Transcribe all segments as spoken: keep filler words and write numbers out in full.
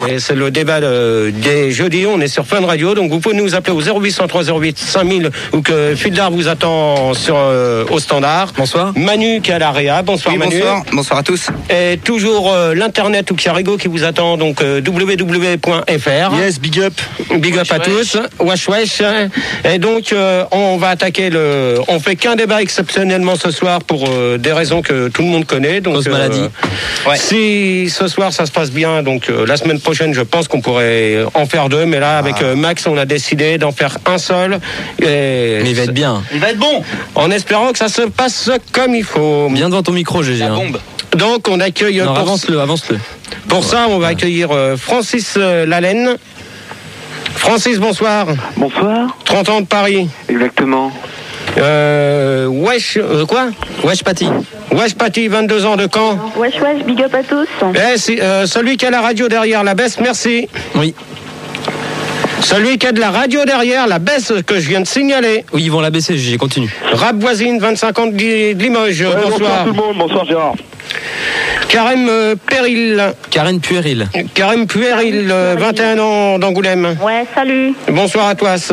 Et c'est le débat de, des jeudis, on est sur Fun Radio, donc vous pouvez nous appeler au zéro huit cent trois zéro huit cinq mille ou que Fildar vous attend sur, euh, au standard. Bonsoir. Manu qui est à l'A R E A, bonsoir oui, Manu. Bonsoir, bonsoir à tous. Et toujours euh, l'internet ou Chiarigo qui vous attend, donc euh, w w w point f r. Yes, big up. Big up wesh, à wesh. tous, wesh wesh. Et donc euh, on va attaquer le... On fait qu'un débat exceptionnellement ce soir pour euh, des raisons que tout le monde connaît. Donc, Cause maladie. Euh, ouais. Si ce soir ça se passe bien, donc euh, la semaine prochaine je pense qu'on pourrait en faire deux, mais là avec euh, Max on a décidé d'en faire un seul. Et Mais il va être bien. Il va être bon. En espérant que ça se passe comme il faut. Bien devant ton micro, G G. La hein. bombe. Donc on accueille... Non, pour, avance-le, avance-le. pour ça on va accueillir euh, Francis euh, Lalaine. Francis, bonsoir. Bonsoir. trente ans de Paris. Exactement. Euh, wesh, euh, quoi Wesh Patty. Wesh Patty, vingt-deux ans de Caen. Wesh wesh, big up à tous. Eh, c'est, euh, celui qui a la radio derrière la baisse, merci. Oui. Celui qui a de la radio derrière la baisse que je viens de signaler. Oui, ils vont la baisser, G G, continue. Rap voisine, vingt-cinq ans de Li- de Limoges. Ouais, bonsoir. bonsoir tout le monde, bonsoir Gérard. Carême euh, Péril. Karen Puéril. Carême Puéril, euh, vingt et un ans d'Angoulême. Ouais, salut. Bonsoir à toi.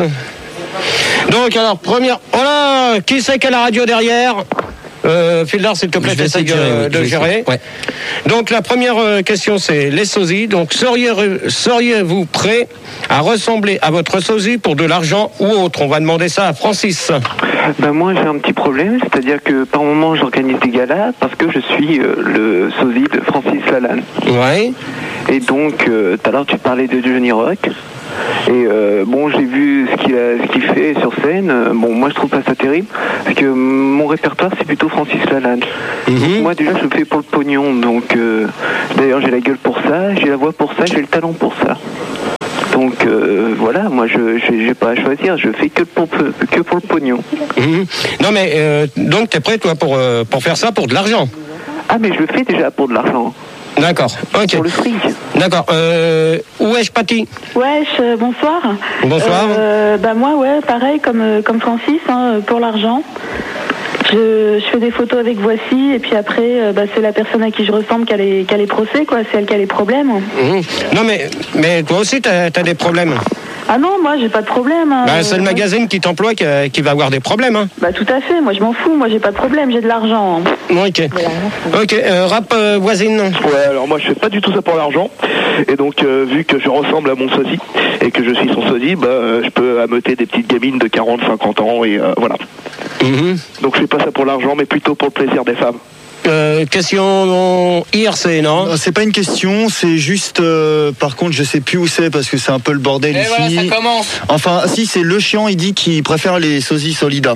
Donc, alors, première. Oh là, qui c'est qui a la radio derrière euh, Fildar, s'il te plaît, Je vais t'essayes essayer de gérer, oui, de je vais gérer. essayer. Ouais. Donc, la première euh, question, c'est les sosies. Donc, seriez, seriez-vous prêt à ressembler à votre sosie pour de l'argent ou autre? On va demander ça à Francis. Ben moi j'ai un petit problème, c'est-à-dire que par moment j'organise des galas parce que je suis euh, le sosie de Francis Lalanne. Ouais. Et donc euh, tout à l'heure tu parlais de Johnny Rock. Et euh, bon, j'ai vu ce qu'il a, ce qu'il fait sur scène. Euh, Bon, moi je trouve pas ça terrible parce que mon répertoire c'est plutôt Francis Lalanne. Mhm. Donc, moi déjà je le fais pour le pognon. Donc euh, d'ailleurs j'ai la gueule pour ça, j'ai la voix pour ça, j'ai le talent pour ça. Donc euh, voilà, moi je j'ai j'ai pas à choisir, je fais que pour que pour le pognon. Mhm. Non, mais euh, donc, t'es prêt, toi, pour, euh, pour faire ça pour de l'argent? Ah mais je le fais déjà pour de l'argent, D'accord. Ok. pour le fric. D'accord. Euh, où est-ce Patty? Wesh, euh, bonsoir. Bonsoir. Euh, bah moi, ouais, pareil comme, euh, comme Francis, hein, pour l'argent. Je, je fais des photos avec Voici, et puis après, euh, bah, c'est la personne à qui je ressemble qui a les, qui a les procès, quoi. C'est elle qui a les problèmes. Mhm. Non, mais, mais toi aussi, t'as as des problèmes. Ah non, moi, j'ai pas de problème. Hein. Bah, c'est le Euh, magazine qui t'emploie qui, euh, qui va avoir des problèmes. Hein. Bah tout à fait, moi je m'en fous, moi j'ai pas de problème, j'ai de l'argent. Ok. Ok. Euh, rap euh, voisine. Ouais, alors moi je fais pas du tout ça pour l'argent. Et donc euh, vu que je ressemble à mon sosie et que je suis son sosie, bah euh, je peux ameuter des petites gamines de quarante cinquante ans et euh, voilà. Mhm. Donc je fais pas ça pour l'argent mais plutôt pour le plaisir des femmes. Euh, question I R C, non? Non, c'est pas une question, c'est juste. euh, par contre, je sais plus où c'est parce que c'est un peu le bordel Et ici. voilà, ça commence. Enfin, si, c'est le chiant, il dit qu'il préfère les sosies Solida.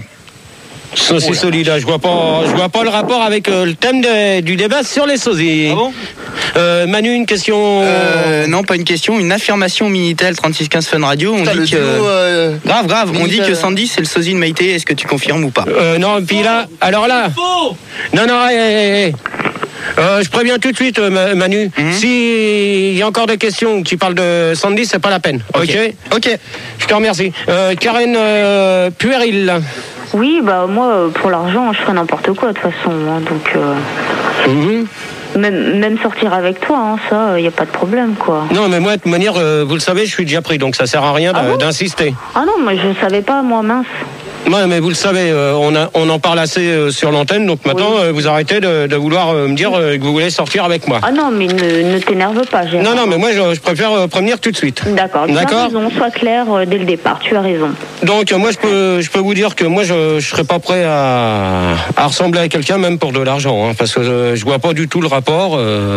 Saucis solide, je vois pas, je vois pas le rapport avec euh, le thème de- du débat sur les sosies. Ah bon Euh, Manu, une question. Euh, non, pas une question, une affirmation Minitel trente-six quinze Fun Radio. On Putain, dit le que. duo, euh, Grave, grave, on dit Minitel. que Sandy c'est le sosie de Maïté. Est-ce que tu confirmes ou pas? Euh, non, puis là, alors là. Non, non, hé, hé, hé. Euh, je préviens tout de suite, euh, Ma- Manu. Mhm. S'il y a encore des questions qui parlent de Sandy, c'est pas la peine. Ok. Ok. Je te remercie. Euh, Karen euh, Puéril. Oui, bah moi, euh, pour l'argent, je ferais n'importe quoi de toute façon. Hein, donc, euh, Mhm. même, même sortir avec toi, hein, ça, il y a pas de problème, quoi. Non, mais moi, de toute manière, euh, vous le savez, je suis déjà pris, donc ça sert à rien Ah d'a- bon d'insister. Ah non, moi je savais pas, moi, mince. Ouais, mais vous le savez, euh, on, a, on en parle assez euh, sur l'antenne, donc maintenant, Oui. euh, vous arrêtez de, de vouloir euh, me dire euh, que vous voulez sortir avec moi. Ah non, mais ne, ne t'énerve pas, Gérard. Non, non, mais moi, je, je préfère euh, prévenir tout de suite. D'accord, tu as D'accord. raison, sois clair euh, dès le départ, tu as raison. Donc, euh, moi, je peux, je peux vous dire que moi, je ne serais pas prêt à, à ressembler à quelqu'un, même pour de l'argent, hein, parce que je, je vois pas du tout le rapport. euh,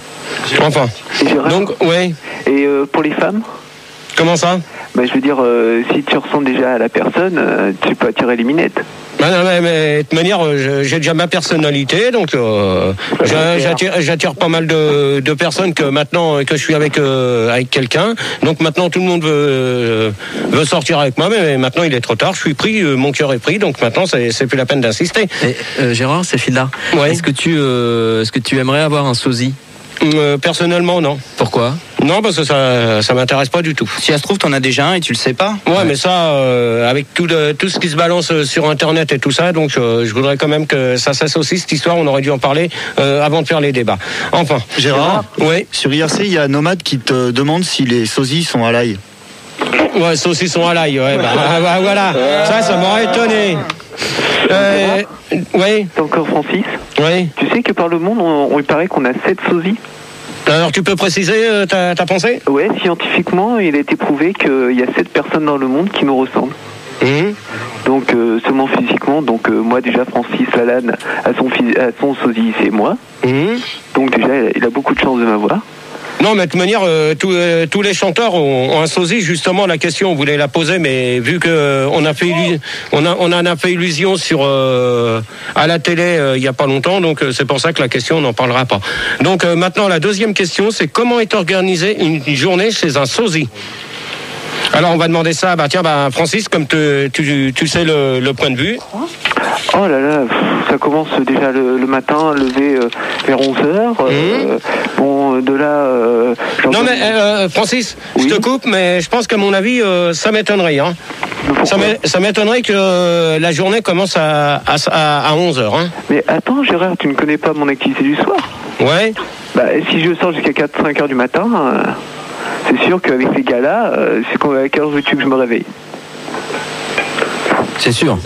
Enfin. Et Gérard, Donc, ouais. et euh, pour les femmes, Comment ça? bah, je veux dire, euh, si tu ressembles déjà à la personne, euh, tu peux attirer les minettes. Ah non, mais, mais de toute manière, euh, je- j'ai déjà ma personnalité, donc euh, j'a- j'attire, j'attire pas mal de, de personnes que maintenant que je suis avec euh, avec quelqu'un. Donc maintenant tout le monde veut euh, veut sortir avec moi, mais maintenant il est trop tard. Je suis pris, euh, mon cœur est pris, donc maintenant c'est c'est plus la peine d'insister. Et, euh, Gérard, c'est Fildar. Ouais. Est-ce que tu, euh, est-ce que tu aimerais avoir un sosie? Euh, personnellement, non. Pourquoi? Non, parce que ça, ça m'intéresse pas du tout. Si ça se trouve, t'en as déjà un et tu le sais pas. Ouais, ouais. mais ça, euh, avec tout, de, tout ce qui se balance sur Internet et tout ça, donc euh, je voudrais quand même que ça cesse aussi, cette histoire, on aurait dû en parler euh, avant de faire les débats. Enfin. Gérard, oui. Sur I R C, il y a Nomade qui te demande si les sosies sont à l'ail. Ouais, saucisson à l'ail, ouais, bah, bah voilà, ça, ça m'aurait étonné. Euh, oui. C'est encore Francis. Oui. Tu sais que par le monde, on, on il paraît qu'on a sept sosies. Alors, tu peux préciser euh, ta, ta pensée ? Ouais, scientifiquement, il a été prouvé qu'il y a sept personnes dans le monde qui nous ressemblent. Mmh. Donc, euh, seulement physiquement. Donc, euh, moi, déjà, Francis Lalanne, à son, à son sosie, c'est moi. Mmh. Donc, déjà, il a beaucoup de chance de m'avoir. Non, mais de toute manière, euh, tous, euh, tous les chanteurs ont, ont un sosie. Justement, la question, on voulait la poser, mais vu que euh, on a fait illusion, on a, on en a fait illusion sur euh, à la télé euh, il y a pas longtemps, donc euh, c'est pour ça que la question, on n'en parlera pas. Donc euh, maintenant, la deuxième question, c'est comment est organisée une journée chez un sosie ? Alors, on va demander ça. Bah tiens, bah Francis, comme te, tu, tu sais le, le point de vue. Oh là là, ça commence déjà le, le matin, lever euh, vers onze heures. Euh, mmh. Bon, de là... Euh, non mais euh, Francis, oui. Je te coupe, mais je pense qu'à mon avis, euh, ça m'étonnerait. Hein. Ça, ça m'étonnerait que euh, la journée commence à, à, à onze heures. Hein. Mais attends, Gérard, tu ne connais pas mon activité du soir ? Ouais. Bah, si je sors jusqu'à quatre cinq heures du matin, euh, c'est sûr qu'avec les gars-là, euh, c'est quand, à quelle heure veux-tu que je me réveille ? C'est sûr.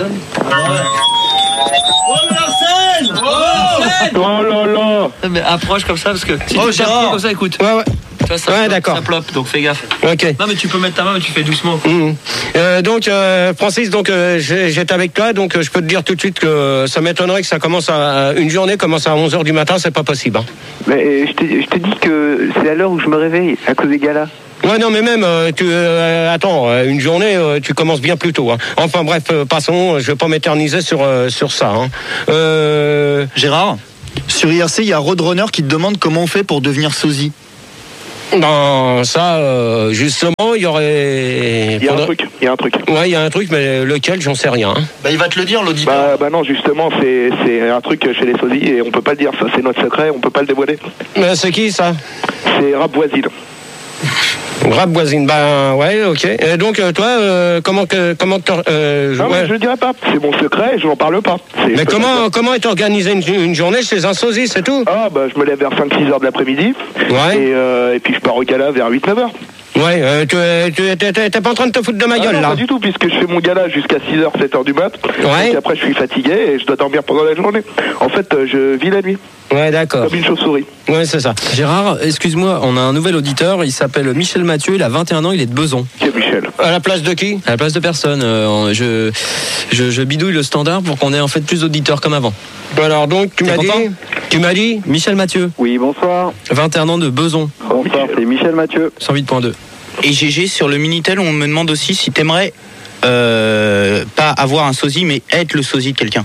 Oh là là. Mais approche comme ça parce que si oh, tu t'approches comme ça, écoute. Ouais ouais. Tu vois, ça ouais plop, d'accord. Ça ploppe, donc fais gaffe. Ok. Non mais tu peux mettre ta main, mais tu fais doucement. Mmh. Euh, donc euh, Francis, donc euh, j'étais avec toi, donc euh, je peux te dire tout de suite que ça m'étonnerait que ça commence à une journée commence à onze heures du matin, c'est pas possible. Hein. Mais je te, je te dis que c'est à l'heure où je me réveille à cause des gars-là. Ouais, non, mais même, euh, tu, euh, attends, une journée, euh, tu commences bien plus tôt. Hein. Enfin, bref, euh, passons, je vais pas m'éterniser sur, euh, sur ça. Hein. Euh... Gérard, sur I R C, il y a Roadrunner qui te demande comment on fait pour devenir sosie. Non, ça, euh, justement, il y aurait... Il y a un truc, il y a un truc. Ouais, il y a un truc, mais lequel, j'en sais rien. Hein. Bah, il va te le dire, l'auditeur. Bah, bah non, justement, c'est, c'est un truc chez les sosies et on peut pas le dire, ça, c'est notre secret, on peut pas le dévoiler. Mais c'est qui, ça ? C'est Rap Voisine. Rap Voisine, ben ouais, ok. Et donc euh, toi, euh, comment que comment euh, Non, ouais. mais je le dirai pas. C'est mon secret, je n'en parle pas. C'est mais comment comment est organisée une, une journée chez un sosie, c'est tout ? Ah bah je me lève vers cinq six heures de l'après-midi. Ouais. Et, euh, et puis je pars au gala vers huit neuf heures. Ouais, euh, tu t'es pas en train de te foutre de ma gueule ah non, là ? Pas du tout, puisque je fais mon gala jusqu'à six heures, sept heures du mat. Ouais. Et après je suis fatigué et je dois dormir pendant la journée. En fait, je vis la nuit. Ouais, d'accord. Comme une chauve-souris. Ouais, c'est ça. Gérard, excuse-moi, on a un nouvel auditeur, il s'appelle Michel Mathieu, il a vingt et un ans, il est de Besançon. Qui est Michel ? À la place de qui ? À la place de personne. Euh, je, je, je bidouille le standard pour qu'on ait en fait plus d'auditeurs comme avant. Alors donc, tu m'as dit, tu m'as dit Michel Mathieu. Oui, bonsoir. vingt et un ans de Besançon. Bonsoir, c'est Michel Mathieu. cent huit point deux. Et G G, sur le Minitel, on me demande aussi si t'aimerais euh, pas avoir un sosie, mais être le sosie de quelqu'un.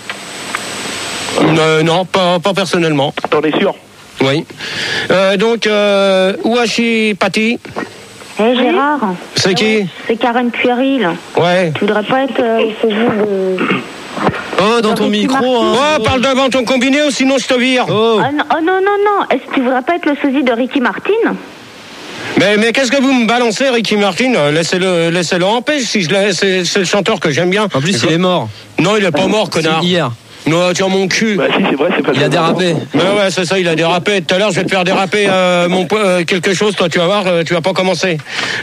Euh, non, pas, pas personnellement. T'en es sûr ? Oui. Euh, donc, euh, Ouachi Pati. Eh hey, Gérard. C'est ouais, qui ? C'est Karen Puéril. Ouais. Tu voudrais pas être euh, sosie de... Oh, dans ton micro, hein. Oh, parle devant ton combiné ou sinon je te vire. Oh, oh non, non, non, non. Est-ce que tu voudrais pas être le sosie de Ricky Martin ? Mais, mais qu'est-ce que vous me balancez, Ricky Martin ? Laissez-le, laissez-le en paix. Si je laisse, c'est, c'est le chanteur que j'aime bien. En plus, il est mort. Non, il est pas mort, connard. C'est hier. Non, tiens mon cul. Bah si, c'est vrai, c'est pas. Il a dérapé. Mais ouais, c'est ça, il a dérapé. Tout à l'heure, je vais te faire déraper euh, mon euh, quelque chose. Toi, tu vas voir, euh, tu vas pas commencer.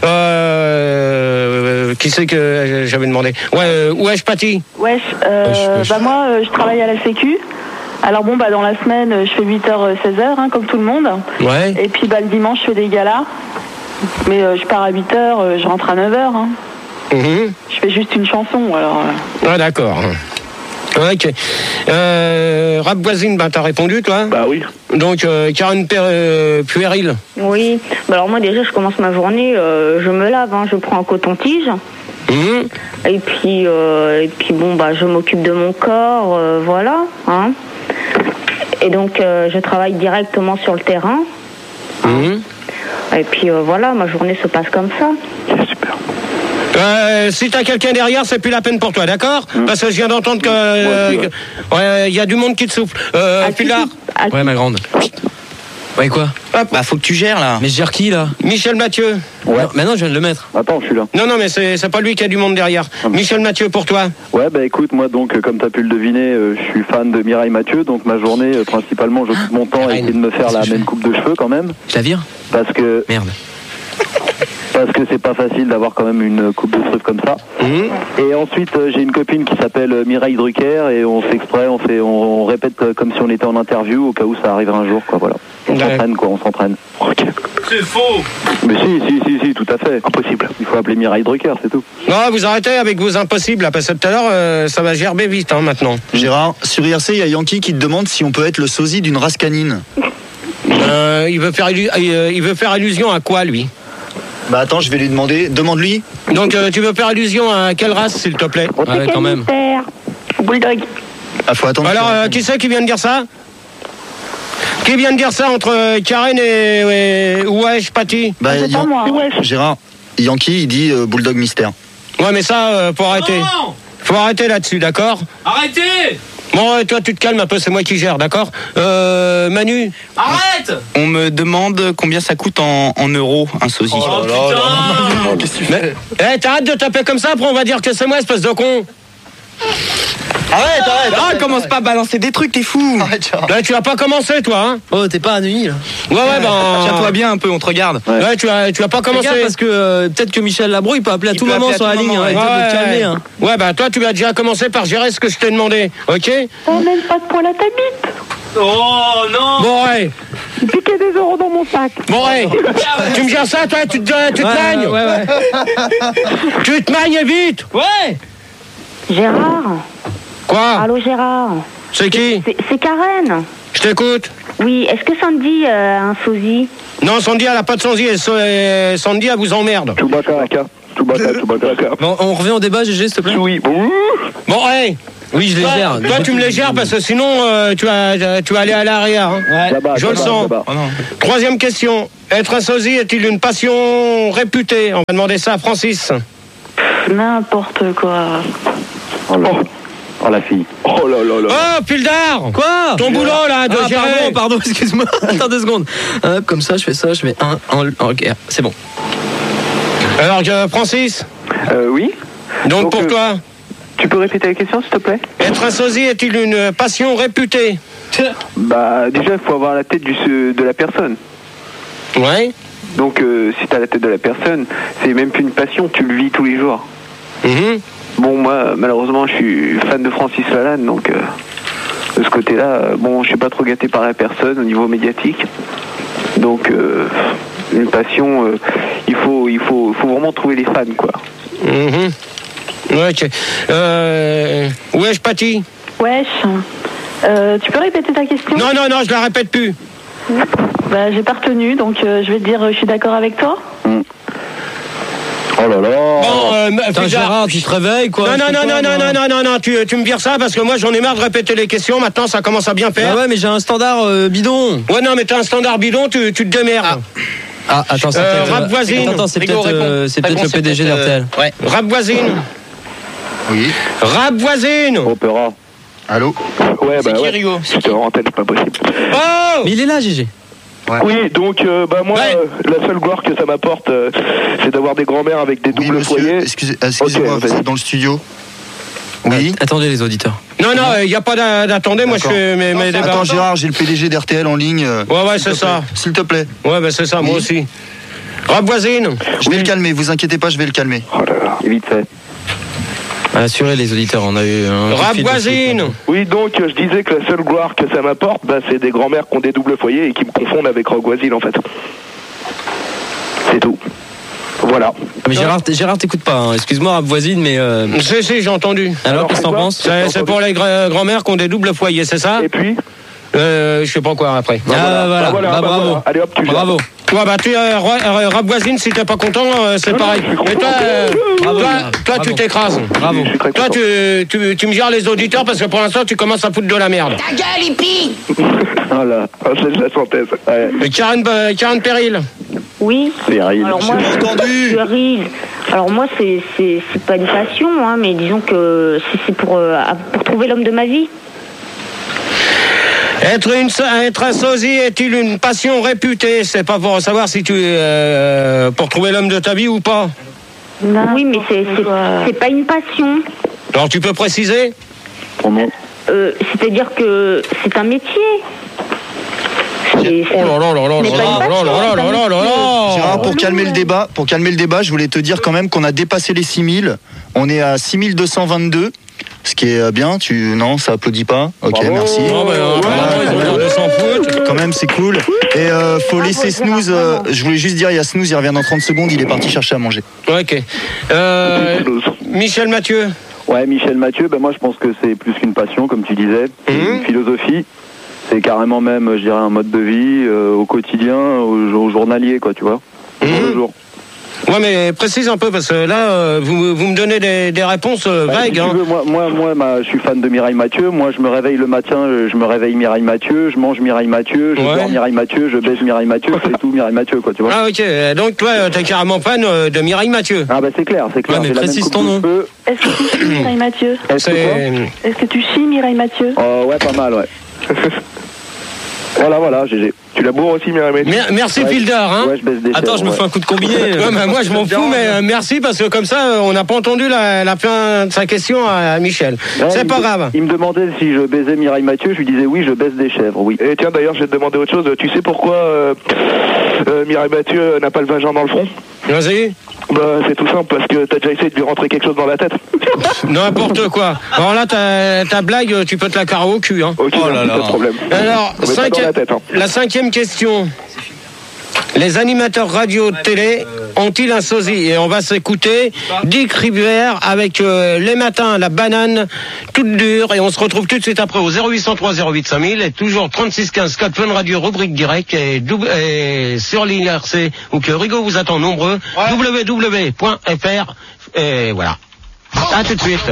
Euh, qui c'est que j'avais demandé ? Ouais, euh, wesh Pati. Wesh, euh, wesh, wesh. Bah moi, euh, je travaille à la Sécu. Alors bon, bah dans la semaine, je fais huit heures seize heures, hein, comme tout le monde. Ouais. Et puis bah le dimanche, je fais des galas. Mais euh, je pars à huit heures, euh, je rentre à neuf heures. Hein. Mm-hmm. Je fais juste une chanson, alors. Euh... Ah d'accord. Ok. Euh, Rap Voisine, bah t'as répondu toi ? Bah oui. Donc euh, Karen euh, Puéril. Oui. Bah alors moi déjà je commence ma journée, euh, je me lave, hein, je prends un coton-tige. Mmh. Et puis euh, et puis bon bah je m'occupe de mon corps, euh, voilà. Hein. Et donc euh, je travaille directement sur le terrain. Mmh. Et puis euh, voilà, ma journée se passe comme ça. C'est super. Euh, si t'as quelqu'un derrière, c'est plus la peine pour toi, d'accord ? mmh. Parce que je viens d'entendre que il euh, ouais, y a du monde qui te souffle. Euh, ah, Pilar. Ah, ouais, ma grande. Ouais, quoi? Bah, faut que tu gères là. Mais je gère qui là? Michel Mathieu. Ouais. Non, maintenant, je viens de le mettre. Attends, je suis là. Non, non, mais c'est c'est pas lui qui a du monde derrière. Ah, mais- Michel Mathieu, pour toi. Ouais, bah écoute, moi donc, euh, comme t'as pu le deviner, euh, je suis fan de Mireille Mathieu, donc ma journée, euh, principalement, j'occupe mon temps à essayer de me faire la même coupe de cheveux quand même, Je la vire? parce que Merde. parce que c'est pas facile d'avoir quand même une coupe de cheveux comme ça. Mmh. Et ensuite, euh, j'ai une copine qui s'appelle euh, Mireille Drucker, et on fait exprès, on fait, on, on répète euh, comme si on était en interview, au cas où ça arriverait un jour, quoi, voilà. On Ouais. s'entraîne, quoi, on s'entraîne. Ok. C'est faux. Mais si, si, si, si, tout à fait. Impossible. Il faut appeler Mireille Drucker, c'est tout. Non, vous arrêtez avec vos impossibles, là, parce que tout à l'heure, euh, ça va gerber vite, hein, maintenant. Gérard, sur I R C, il y a Yankee qui te demande si on peut être le sosie d'une race canine. Euh, il, veut faire, illu- euh, il veut faire allusion à quoi, lui? Bah attends, je vais lui demander. Demande-lui. Donc, euh, tu veux faire allusion à quelle race, s'il te plaît? Ah ouais, quand même. Bulldog. Ah, faut attendre. Alors, euh, qui c'est qui vient de dire ça? Qui vient de dire ça entre euh, Karen et, et Wesh, Patty? Bah, C'est pas Yan- moi. Gérard, Yankee, il dit euh, Bulldog Mystère. Ouais, mais ça, euh, faut arrêter. Non. Faut arrêter là-dessus, d'accord? Arrêtez. Bon, euh, toi, tu te calmes un peu, c'est moi qui gère, d'accord? Euh, Manu? Arrête. On me demande combien ça coûte en, en euros un sosie. Oh là là là. Qu'est-ce que tu fais? Eh, t'arrêtes de taper comme ça, après on va dire que c'est moi, espèce de con. Arrête, arrête. Ah, commence pas à balancer des trucs, t'es fou. Arrête, Gérard. Là, tu vas pas commencer, toi, hein? Oh, t'es pas à nuit là. Ouais, ouais, ben. Tiens-toi bien un peu, on te regarde. Ouais, tu vas, tu vas pas commencer. Regarde, parce que euh, peut-être que Michel Labro, il peut appeler à Il tout peut moment appeler à sur tout la ligne. moment, hein, ouais. et toi, de te Ouais, calmer. Hein. ouais, bah toi, tu vas déjà commencer par gérer ce que je t'ai demandé, ok? T'emmènes pas de poil à ta bite. Oh non. Bon, ouais. Piquer des euros dans mon sac. Bon, ouais. Tu me gères ça, toi, tu te, tu te Ouais, magnes? ouais, ouais. Tu te magnes vite. Ouais. Gérard. Quoi? Allô Gérard. C'est qui? C'est c'est Karen. Je t'écoute. Oui, est-ce que Sandy euh, a un sosie? Non, Sandy, elle a pas de Sandy, et so- et Sandy, elle vous emmerde. Chewbacca. Chewbacca, Chewbacca. Bon, on revient au débat, G G, s'il te plaît. Oui. Bon, hey. Oui, je les Toi, gère. toi, tu me les gères parce que sinon, euh, tu, vas, tu vas aller à l'arrière. Hein. Ouais. Là-bas, Je le là-bas, sens. là-bas. Oh non. Troisième question. Être un sosie est-il une passion réputée? On va demander ça à Francis. N'importe quoi. Oh, là. Oh, la fille. Oh là là là. Oh, Pildar! Quoi? Ton boulot, là, de Ah, gérer. pardon, pardon, excuse-moi. Attends deux secondes. Hop, comme ça, je fais ça, je mets un. en- Ok, c'est bon. Alors, euh, Francis, Euh, oui. donc, Donc, pour euh, toi, Tu peux répéter la question, s'il te plaît? être un sosie est-il une passion réputée? Bah, déjà, il faut avoir la tête du, de la personne. Ouais. Donc, euh, si t'as la tête de la personne, c'est même plus une passion, tu le vis tous les jours. Mhm. Bon, moi, malheureusement, je suis fan de Francis Lalanne, donc euh, de ce côté-là, euh, bon, je suis pas trop gâté par la personne au niveau médiatique. Donc, euh, une passion, euh, il faut, il faut, faut vraiment trouver les fans, quoi. Mhm. Ouais, ok. Euh, wesh, Patty? Wesh. Euh, tu peux répéter ta question? Non, non, non, je la répète plus. Bah, j'ai pas retenu, donc euh, je vais te dire, euh, je suis d'accord avec toi. Oh là là. Bon, euh, Putain, Pildar- Gérard, tu te réveilles, quoi. Non, non, je sais non, pas, non, non, moi. non, non, non, non, tu, tu me vires ça parce que moi j'en ai marre de répéter les questions, maintenant ça commence à bien faire. Ah ouais, mais j'ai un standard euh, bidon. Ouais, non, mais t'as un standard bidon, tu, tu te démerdes. Ah, attends, c'est Euh, peut-être. rap voisine. Attends, c'est Rigo, peut-être euh, réponds. c'est peut-être Réponds, le c'est P D G peut-être, d'R T L. euh, Ouais. Rap voisine. Oui. Rap voisine. Opéra. Allô? Ouais, C'est bah qui, ouais. Rigo? C'était en antenne, c'est pas possible. Oh. Mais il est là, G G. Oui, donc euh, bah moi, Ouais. euh, la seule gloire que ça m'apporte, euh, c'est d'avoir des grands-mères avec des Oui, doubles monsieur. foyers. Excusez, excusez-moi, Ok, vous vas-y. êtes dans le studio? Oui. Attendez, les auditeurs. Non, non, il n'y a pas d'a- d'attendez, moi je D'accord. fais mes, mes débats. Attends, Gérard, j'ai le P D G d'R T L en ligne. euh, Ouais, ouais, s'il c'est te plaît. ça. S'il te plaît. Ouais, ben c'est ça, moi Oui. aussi. Rap voisine. Je vais le calmer, vous inquiétez pas, je vais le calmer. Oh là là. Et vite fait. Assurez les auditeurs, on a eu un. coup de Rap fil de voisine. suite. Oui, donc euh, je disais que la seule gloire que ça m'apporte, bah, c'est des grands-mères qui ont des doubles foyers et qui me confondent avec Rogue Voisine en fait. C'est tout. Voilà. Mais Gérard, t- Gérard t'écoutes pas, hein. Excuse-moi, rap voisine, mais. euh, Si, si, j'ai entendu. Alors, Alors, qu'est-ce que t'en c'est quoi penses? C'est c'est pour les gra- grand-mères qui ont des doubles foyers, c'est ça? Et puis Euh, je sais pas quoi après. Ah, bah, voilà, Bah, voilà, bah, bah, bravo. voilà. Allez hop, tu gères. Bravo. Ouais, bah, tu euh, roi- euh, rap voisine, si t'es pas content, euh, c'est Non, non, pareil. je suis content. Mais toi, euh, Bravo, toi, Gérard. toi, tu Bravo. t'écrases. Bravo. Je suis très Toi, content. tu, tu, tu me gères les auditeurs parce que pour l'instant, tu commences à foutre de la merde. Oh là. Ah, c'est de la synthèse. Ouais. Et Karen, euh, Karen Péril. Oui. C'est Ariel. Alors moi, J'ai entendu. je ris. Alors moi, c'est c'est c'est pas une passion, hein, mais disons que c'est c'est pour euh, pour trouver l'homme de ma vie. Être, une, être un sosie est-il une passion réputée? C'est pas pour savoir si tu es euh, pour trouver l'homme de ta vie ou pas. Non, oui, mais c'est, c'est, c'est pas une passion. Alors tu peux préciser? euh, C'est-à-dire que c'est un métier. C'est, oh là là là là là là là là là là. Gérard, pour calmer le débat, pour calmer le débat, je voulais te dire quand même qu'on a dépassé les six mille. On est à six mille deux cent vingt-deux. Ce qui est bien, tu non, ça applaudit pas. Ok, bravo. Merci. Oh bah, euh, ouais, ils ont l'air de s'en foutre. Quand même, c'est cool. Et euh, faut bravo, laisser Snooze. Euh, je voulais juste dire, il y a Snooze, il revient dans trente secondes, il est parti chercher à manger. Ok. Euh, Michel Mathieu. Ouais, Michel Mathieu, ben moi je pense que c'est plus qu'une passion, comme tu disais, c'est mmh. une philosophie. C'est carrément même, je dirais, un mode de vie euh, au quotidien, au, au journalier, quoi, tu vois. Mmh. Jour le jour. Ouais, mais précise un peu, parce que là, euh, vous, vous me donnez des, des réponses euh, bah, vagues. Si hein. tu veux, moi, moi, moi ma, je suis fan de Mireille Mathieu. Moi, je me réveille le matin, je me réveille Mireille Mathieu, je mange Mireille Mathieu, je ouais. dors Mireille Mathieu, je baise Mireille Mathieu, c'est tout Mireille Mathieu, quoi, tu vois. Ah, ok. Donc, toi, t'es carrément fan de Mireille Mathieu. Ah, bah, c'est clair, c'est clair. Ouais, mais précise ton nom. Est-ce que tu chies Mireille Mathieu? Est-ce que, Est-ce que tu chies Mireille Mathieu? Oh, ouais, pas mal, ouais. Voilà, voilà, G G. Tu la bourres aussi, Mireille Mathieu? Merci, ouais, Fildar. Hein. Ouais, je baisse des Attends, chairs, je me ouais. fais un coup de combiné. Ouais, bah, moi, je m'en fous, mais euh, merci, parce que comme ça, on n'a pas entendu la, la fin de sa question à, à Michel. Ouais, c'est pas me, grave. Il me demandait si je baisais Mireille Mathieu, je lui disais oui, je baisse des chèvres, oui. Et tiens, d'ailleurs, je vais te demander autre chose. Tu sais pourquoi euh, euh, Mireille Mathieu n'a pas le vagin dans le front? Vas-y. Bah, c'est tout simple, parce que t'as déjà essayé de lui rentrer quelque chose dans la tête. N'importe quoi. Alors là, ta, ta blague, tu peux te la carrer au cul. Hein. Ok, oh là là. Pas de problème. Alors, cinqui... la, tête, hein. la cinquième question. Les animateurs radio télé ont-ils un sosie? Et on va s'écouter Dick Rivière avec euh, les matins, la banane toute dure. Et on se retrouve tout de suite après au zéro huit cent trois zéro huit cinq mille et toujours trente-six quinze quatre Fun Radio, rubrique direct et, double, et sur l'I R C où que Rigaud vous attend nombreux. Ouais. w w w point f r et voilà. À tout de suite.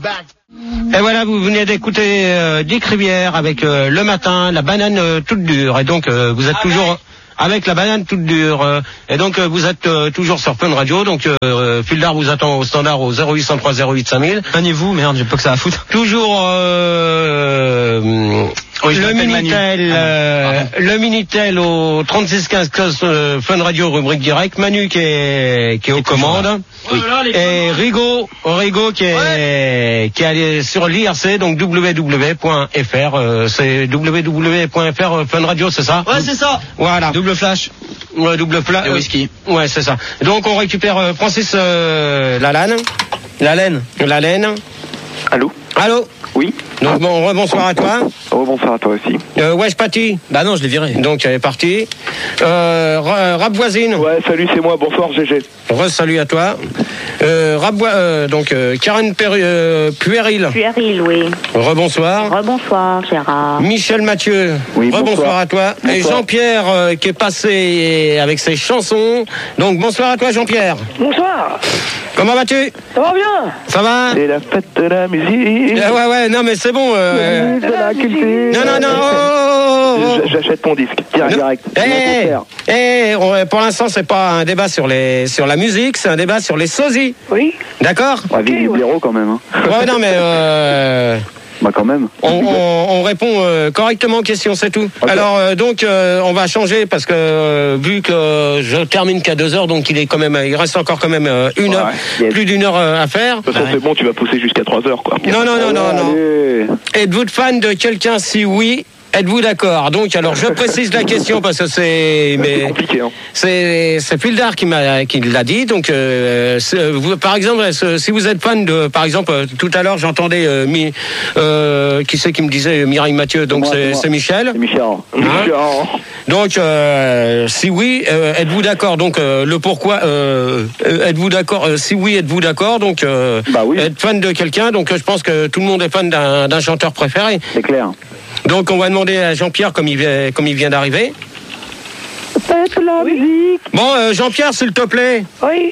Et voilà, vous venez d'écouter euh, Dick Rivière avec euh, le matin, la banane euh, toute dure. Et donc euh, vous êtes toujours avec la banane toute dure. Euh, et donc euh, vous êtes euh, toujours sur Fun Radio. Donc euh, Fildar vous attend au standard au zéro huit cent trois zéro huit cinq mille. Maniez-vous, merde, j'ai pas que ça à foutre. Toujours euh, oui, le Minitel, euh, ah, le Minitel au trente-six quinze euh, Fun Radio, rubrique direct. Manu qui est qui est aux commandes. Oui. Et Rigaud, Rigaud qui est ouais. qui est allé sur l'I R C, donc w w w point f r. Euh, c'est w w w point f r Fun Radio, c'est ça? Ouais, c'est ça. Voilà. Double flash. Ouais, double flash. Et whisky. Euh, ouais, c'est ça. Donc on récupère euh, Francis euh, Lalanne. La laine. La laine. Allô? Allô? Oui. Donc bon, bonsoir à toi. Oh, bonsoir à toi aussi. Euh, Wesh Paty. Bah non, je l'ai viré. Donc elle est partie. Euh, Rap Voisine. Ouais, salut, c'est moi. Bonsoir, G G. Re-salut à toi. Euh, Rap euh, donc euh, Karen Péru, euh, Puéril. Puéril, oui. Rebonsoir. Rebonsoir, Gérard. Michel Mathieu. Oui, Rebonsoir bonsoir. à toi. Bonsoir. Et Jean-Pierre euh, qui est passé avec ses chansons. Donc bonsoir à toi, Jean-Pierre. Bonsoir. Comment vas-tu? Ça va bien? Ça va? C'est la fête de la musique. Euh, ouais, ouais, non, mais c'est bon. Euh... De la culture. Non, non, non. Oh, oh, oh. J'achète ton disque. Direct, direct. Eh, eh, on- pour l'instant, c'est pas un débat sur les sur la musique, c'est un débat sur les sosies. Oui. D'accord? Ouais, vive les blaireaux quand même. Hein. Ouais, non, mais euh, Bah quand même. on, on, on répond euh, correctement aux questions, c'est tout. Ok. Alors, euh, donc, euh, on va changer parce que euh, vu que euh, je termine qu'à deux heures, donc il est quand même, il reste encore quand même euh, une Ouais. heure, Yes. plus d'une heure euh, à faire. De toute façon, c'est bon, tu vas pousser jusqu'à trois heures, quoi. Non, non, non, non, non. Allez. Êtes-vous fan de quelqu'un? Si oui, êtes-vous d'accord? Donc, alors, je précise la question parce que c'est, mais C'est compliqué, hein. c'est c'est Fildar qui m'a qui l'a dit. Donc, euh, c'est- vous, par exemple, est-ce- si vous êtes fan de, par exemple, euh, tout à l'heure, j'entendais euh, Mi- euh, qui c'est qui me disait Mireille Mathieu. Donc, Moi, c'est moi. c'est Michel. C'est Michel. Hein? Donc, euh, si oui, euh, êtes-vous d'accord? Donc, euh, le pourquoi, euh, euh, êtes-vous d'accord? euh, Si oui, êtes-vous d'accord? Donc, euh, Bah oui. être fan de quelqu'un. Donc, euh, je pense que tout le monde est fan d'un d'un chanteur préféré. C'est clair. Donc, on va demander à Jean-Pierre, comme il vient, comme il vient d'arriver. Faites la musique. Bon, euh, Jean-Pierre, s'il te plaît. Oui.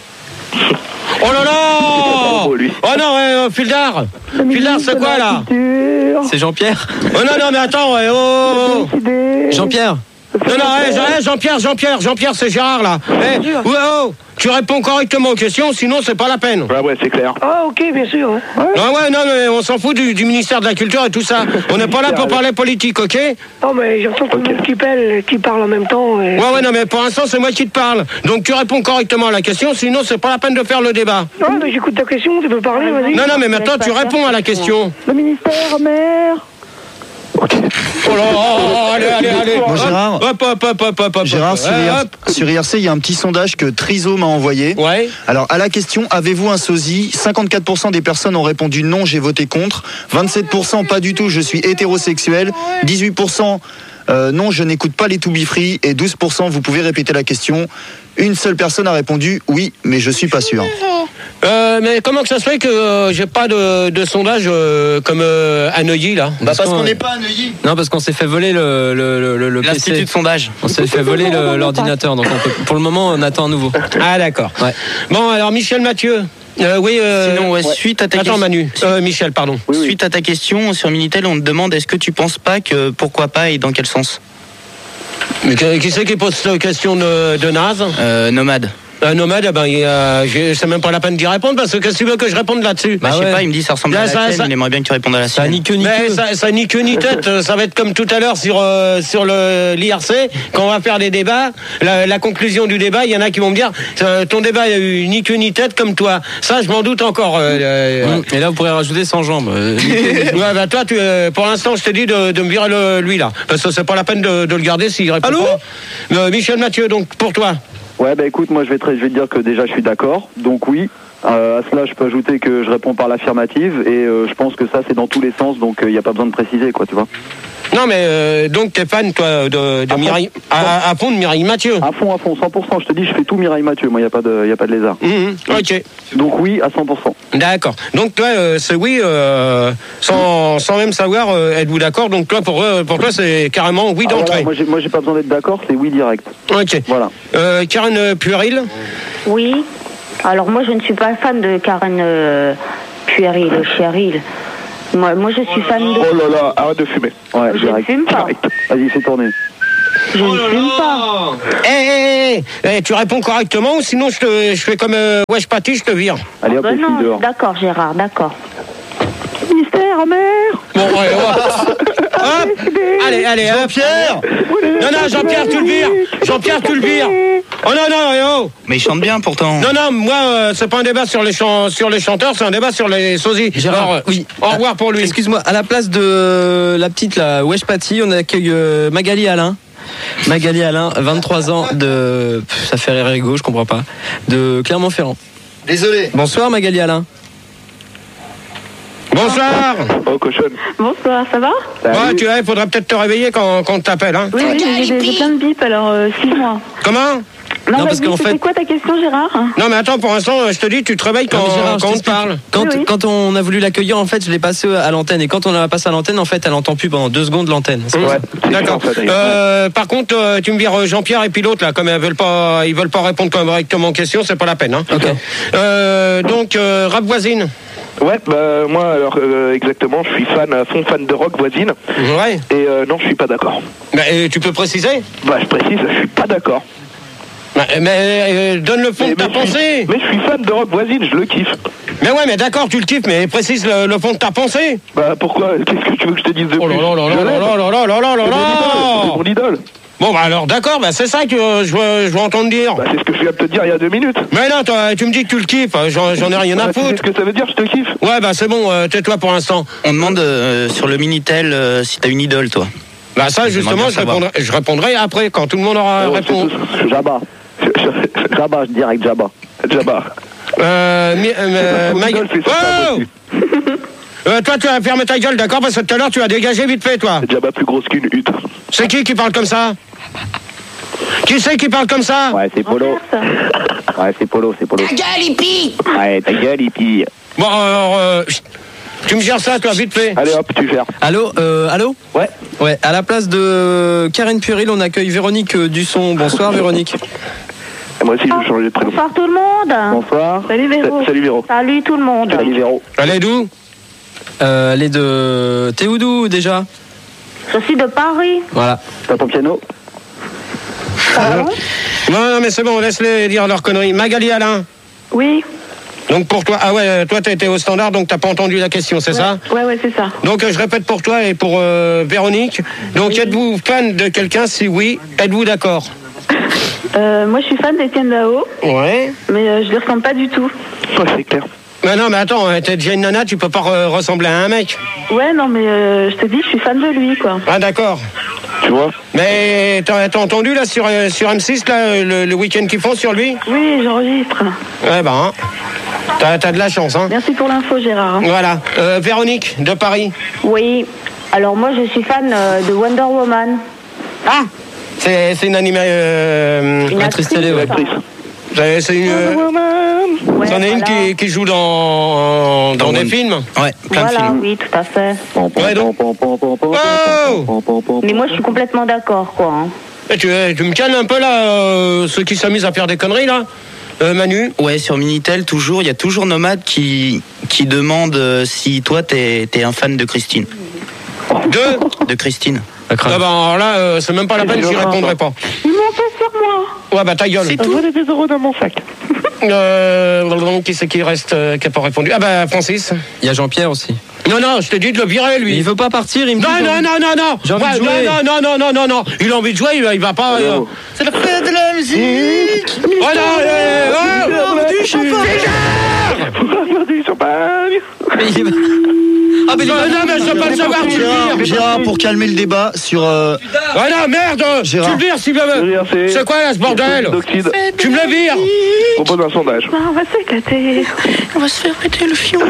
Oh là là! beau, lui. Oh non, euh, Fildar! Fildar, c'est quoi là? Culture. C'est Jean-Pierre. Oh non, non, mais attends, ouais, oh, oh, oh. Décidé. Jean-Pierre. Non, non, hey, hey, Jean-Pierre, Jean-Pierre, Jean-Pierre, c'est Gérard, là. Hey, ouais, oh, tu réponds correctement aux questions, sinon c'est pas la peine. Ouais, ouais, c'est clair. Ah, ok, bien sûr. Ouais. Non, ouais, non, mais on s'en fout du, du ministère de la Culture et tout ça. On n'est pas là pour parler politique, ok? Non, mais j'entends tout le monde qui parle, qui parle en même temps. Et... Ouais, ouais, non, mais pour l'instant, c'est moi qui te parle. Donc tu réponds correctement à la question, sinon c'est pas la peine de faire le débat. Non, mais j'écoute ta question, tu peux parler, vas-y. Non, non, mais maintenant tu réponds à la question. Le ministère, maire. Oh là, oh, allez, allez, allez. Bon, Gérard, hop, hop, hop, hop, hop, hop, Gérard, hop, sur, I R- hop. sur I R C, il y a un petit sondage que Triso m'a envoyé. Ouais. Alors, à la question, avez-vous un sosie? cinquante-quatre pour cent des personnes ont répondu non, j'ai voté contre. vingt-sept pour cent pas du tout, je suis hétérosexuel. dix-huit pour cent euh, non, je n'écoute pas les To Be Free. Et douze pour cent, vous pouvez répéter la question. Une seule personne a répondu oui, mais je suis pas sûr. Euh, mais comment que ça se fait que euh, j'ai pas de, de sondage euh, comme euh, à Neuilly, là? Bah parce qu'on n'est pas à Neuilly. Non, parce qu'on s'est fait voler le, le, le, le, le P C. L'Institut de sondage. On s'est fait voler le- l'ordinateur, donc on peut, pour le moment, on attend un nouveau. Ah, d'accord. Ouais. Bon, alors Michel Mathieu. Euh, oui, euh, Sinon, ouais, suite à ta Attends, question- Manu. Euh, Michel, pardon. Suite à ta question sur Minitel, on te demande est-ce que tu penses pas que pourquoi pas et dans quel sens? Mais qui qui c'est qui pose cette question de, de naze? Euh, nomade. Un nomade, eh ben, il, euh, j'ai- c'est même pas la peine d'y répondre parce que qu'est-ce que tu veux que je réponde là-dessus? Bah, je sais ouais. pas, il me dit ça ressemble Là, à la ça- tienne, ça- il aimerait bien que tu répondes à la Ça sienne. ni queue ni Mais queue. ça, ça ni queue ni tête, ça va être comme tout à l'heure sur, euh, sur le, l'I R C, quand on va faire des débats, la, la conclusion du débat, il y en a qui vont me dire, euh, ton débat il a eu ni queue ni tête comme toi. Ça, je m'en doute encore. euh, euh, Et là, vous pourrez rajouter sans jambes. Euh, Ouais, bah toi, tu, euh, pour l'instant, je t'ai dit de, de me virer le, lui là, parce que c'est pas la peine de, de le garder s'il répond Allô pas. Euh, Michel Mathieu, donc pour toi. Ouais, bah écoute, moi je vais te, je vais te dire que déjà je suis d'accord, donc oui. Euh, à cela, je peux ajouter que je réponds par l'affirmative et euh, je pense que ça c'est dans tous les sens, donc il n'y a pas besoin de préciser, quoi, tu vois. Non, mais euh, donc t'es fan, toi, de, de À Mireille, à, à fond de Mireille Mathieu. À fond, à fond, cent pour cent, je te dis, je fais tout Mireille Mathieu, moi il n'y a, pas de- y a pas de lézard. Mhm, ok. Donc oui, à cent pour cent. D'accord. Donc toi, euh, c'est oui, euh, sans, sans même savoir, euh, êtes-vous d'accord? Donc toi, pour, euh, pour toi, c'est carrément oui Ah, voilà, d'entrée. moi j'ai moi, j'ai pas besoin d'être d'accord, c'est oui direct. Ok. Voilà. Euh, Karen Puéril. Oui. Alors moi, je ne suis pas fan de Karen euh, Puéril, Cheryl. Moi, moi, je suis fan de... Oh là là, arrête de fumer. Ouais, Je ne direct. fume pas. Vas-y, fais tourner. Je ne fume pas. Eh, eh, eh, eh, tu réponds correctement ou sinon je, te, je fais comme euh, Wesh Paty, je te vire. Allez hop, Ben les filles non, dehors. d'accord, Gérard, d'accord. Ministère, maire. Bon, ouais, ouais. Hop. Allez, allez, hop. Jean-Pierre. Non, non, Jean-Pierre, tu le vires. Jean-Pierre, tu le vires. Oh non, non, eh, oh. Mais il chante bien pourtant. Non, non, moi, euh, c'est pas un débat sur les, chants, sur les chanteurs, c'est un débat sur les sosies. Gérard, Alors, euh, oui. Au revoir pour lui. Excuse-moi, à la place de la petite là, Wesh Paty, on accueille euh, Magali Alain. Magali Alain, vingt-trois ans, de. Pff, ça fait rire Rigo, je comprends pas. De Clermont-Ferrand. Désolé. Bonsoir Magali Alain. Bonsoir. Oh, cochonne. Bonsoir, ça va? Ouais, tu il faudrait peut-être te réveiller quand, quand on t'appelle. Hein. Oui, oui, j'ai des- j'ai plein de bips, alors euh, suis-moi. Comment? Non, Non, parce vas-y, qu'en c'était fait- quoi ta question, Gérard? Non, mais attends, pour l'instant, je te dis, tu te réveilles quand, Non, mais Gérard, je quand on te t'explique. parle. Quand, Oui, oui. quand on a voulu l'accueillir, en fait, je l'ai passé à l'antenne. Et quand on l'a passé à l'antenne, en fait, elle entend plus pendant deux secondes l'antenne. C'est pour Ouais, ça. c'est D'accord. chiant, ça, d'ailleurs. Euh, par contre, euh, tu me vires Jean-Pierre et puis l'autre là, comme ils veulent pas, ils veulent pas répondre correctement aux questions, c'est pas la peine. Hein. Ok. Euh, donc, euh, rap voisine. Ouais, bah moi alors euh, exactement, je suis fan, à fond fan de rock voisine. Ouais. Et euh, non, je suis pas d'accord. Bah, et tu peux préciser? Bah je précise, je suis pas d'accord. Bah, mais euh, donne le fond de ta mais, je suis, pensée. mais je suis fan de rock voisine, je le kiffe. Mais ouais, mais d'accord, tu le kiffes, mais précise le, le fond de ta pensée. Bah pourquoi? Qu'est-ce que tu veux que je te dise de Oh plus? là là là Je là l'aime. là là là là là là C'est mon idole, là. c'est mon idole. Bon bah alors d'accord, bah c'est ça que euh, je veux, je veux entendre dire. Bah c'est ce que je viens de te dire il y a deux minutes. Mais non, toi, tu me dis que tu le kiffes, j'en, j'en ai rien à Bah, tu sais foutre. ce que ça veut dire, je te kiffe. Ouais bah c'est bon, euh, tais-toi pour l'instant. On demande euh, sur le Minitel euh, si t'as une idole, toi. Bah ça justement, bien je savoir. répondrai, je répondrai après quand tout le monde aura Ah ouais, répondu. c'est tout. Jabba. Jabba, direct Jabba. Jabba. Euh, mi- euh, Ton ma- idole, c'est ça, Oh aussi. Euh, toi, tu vas fermer ta gueule, d'accord? Parce que tout à l'heure, tu as dégagé vite fait, toi. Jabba plus grosse qu'une hutte. C'est qui qui parle comme ça? Qui c'est qui parle comme ça? Ouais, c'est Polo. Ouais, c'est Polo, c'est Polo. Ta gueule, hippie! Ouais, ta gueule, hippie. Bon, alors, euh, chut, tu me gères ça, toi, vite fait. Allez hop, tu gères. Allô, euh, allô. Ouais. Ouais. À la place de Karen Puéril, on accueille Véronique euh, Dusson. Bonsoir Véronique. Et moi aussi, je vais changer de prénom. Bonsoir tout le monde. Bonsoir. Salut Véro. Sa- Salut Véro. Salut tout le monde. Salut Véro. Elle est d'où? Euh, elle est de. T'es où d'où déjà? Je suis de Paris. Voilà. T'as ton piano? Pardon ? Non, non, mais c'est bon, laisse-les dire leurs conneries. Magali Alain. Oui. Donc pour toi, ah ouais, toi t'as été au standard, donc t'as pas entendu la question, c'est ouais. ça ? Ouais, ouais, c'est ça. Donc euh, je répète pour toi et pour euh, Véronique. Donc oui. Êtes-vous fan de quelqu'un ? Si oui, êtes-vous d'accord ? euh, Moi je suis fan d'Étienne Dao. Ouais. Mais euh, je ne le ressemble pas du tout. Ouais, c'est clair. Mais non, mais attends, t'es déjà une nana, tu peux pas re- ressembler à un mec. Ouais, non, mais euh, je te dis, je suis fan de lui, quoi. Ah d'accord. Tu vois ? Mais t'as, t'as entendu là sur, euh, sur M six là, le, le week-end qu'ils font sur lui ? Oui, j'enregistre. Ouais ben, hein. t'as, t'as de la chance, hein. Merci pour l'info, Gérard. Voilà. Euh, Véronique, de Paris. Oui. Alors moi, je suis fan euh, de Wonder Woman. Ah C'est, c'est une animée... Euh, Une actrice télé, ouais. Actrice. C'est, c'est une... Wonder Woman. Ouais, C'en est une voilà. qui, qui joue dans, dans, dans des films. Ouais, plein Voilà, de films. oui, tout à fait. Ouais, donc... Oh Mais moi, je suis complètement d'accord, quoi. Hein. Et tu, tu me calmes un peu là, euh, ceux qui s'amusent à faire des conneries là, euh, Manu. Ouais, sur Minitel, toujours, il y a toujours Nomade qui, qui demande euh, si toi, t'es, t'es un fan de Christine. De De Christine. Ah ben alors là, euh, c'est même pas la peine, j'y répondrai pas. Ils m'ont fait sur moi. Ouais bah ta gueule. C'est tout. J'ai des euros dans mon sac. Euh, qui c'est qui reste, euh, qui a pas répondu ? Ah bah Francis. Il y a Jean-Pierre aussi. Non, non, je t'ai dit de le virer, lui. Mais il veut pas partir, il me dit. Non, non, non, non, non. J'ai envie Ouais, de jouer. Non, non, non, non, non, non. Il a envie de jouer, il va, il va pas. Euh... C'est la fête de la musique. Oh non, euh, oh, du champagne. Pourquoi faire du champagne ? Mais il va- Ah, mais non, non, mais je veux pas le savoir, tu le Gérard, vires. Gérard, pour calmer le débat sur... euh, Ah non, merde. Gérard. Tu le vires, s'il Je veux veut. dire, c'est- C'est quoi là, ce bordel ? D'oxyde. Tu me le vires. Je propose un sondage. Ah, on va s'éclater. On va se faire péter le fion.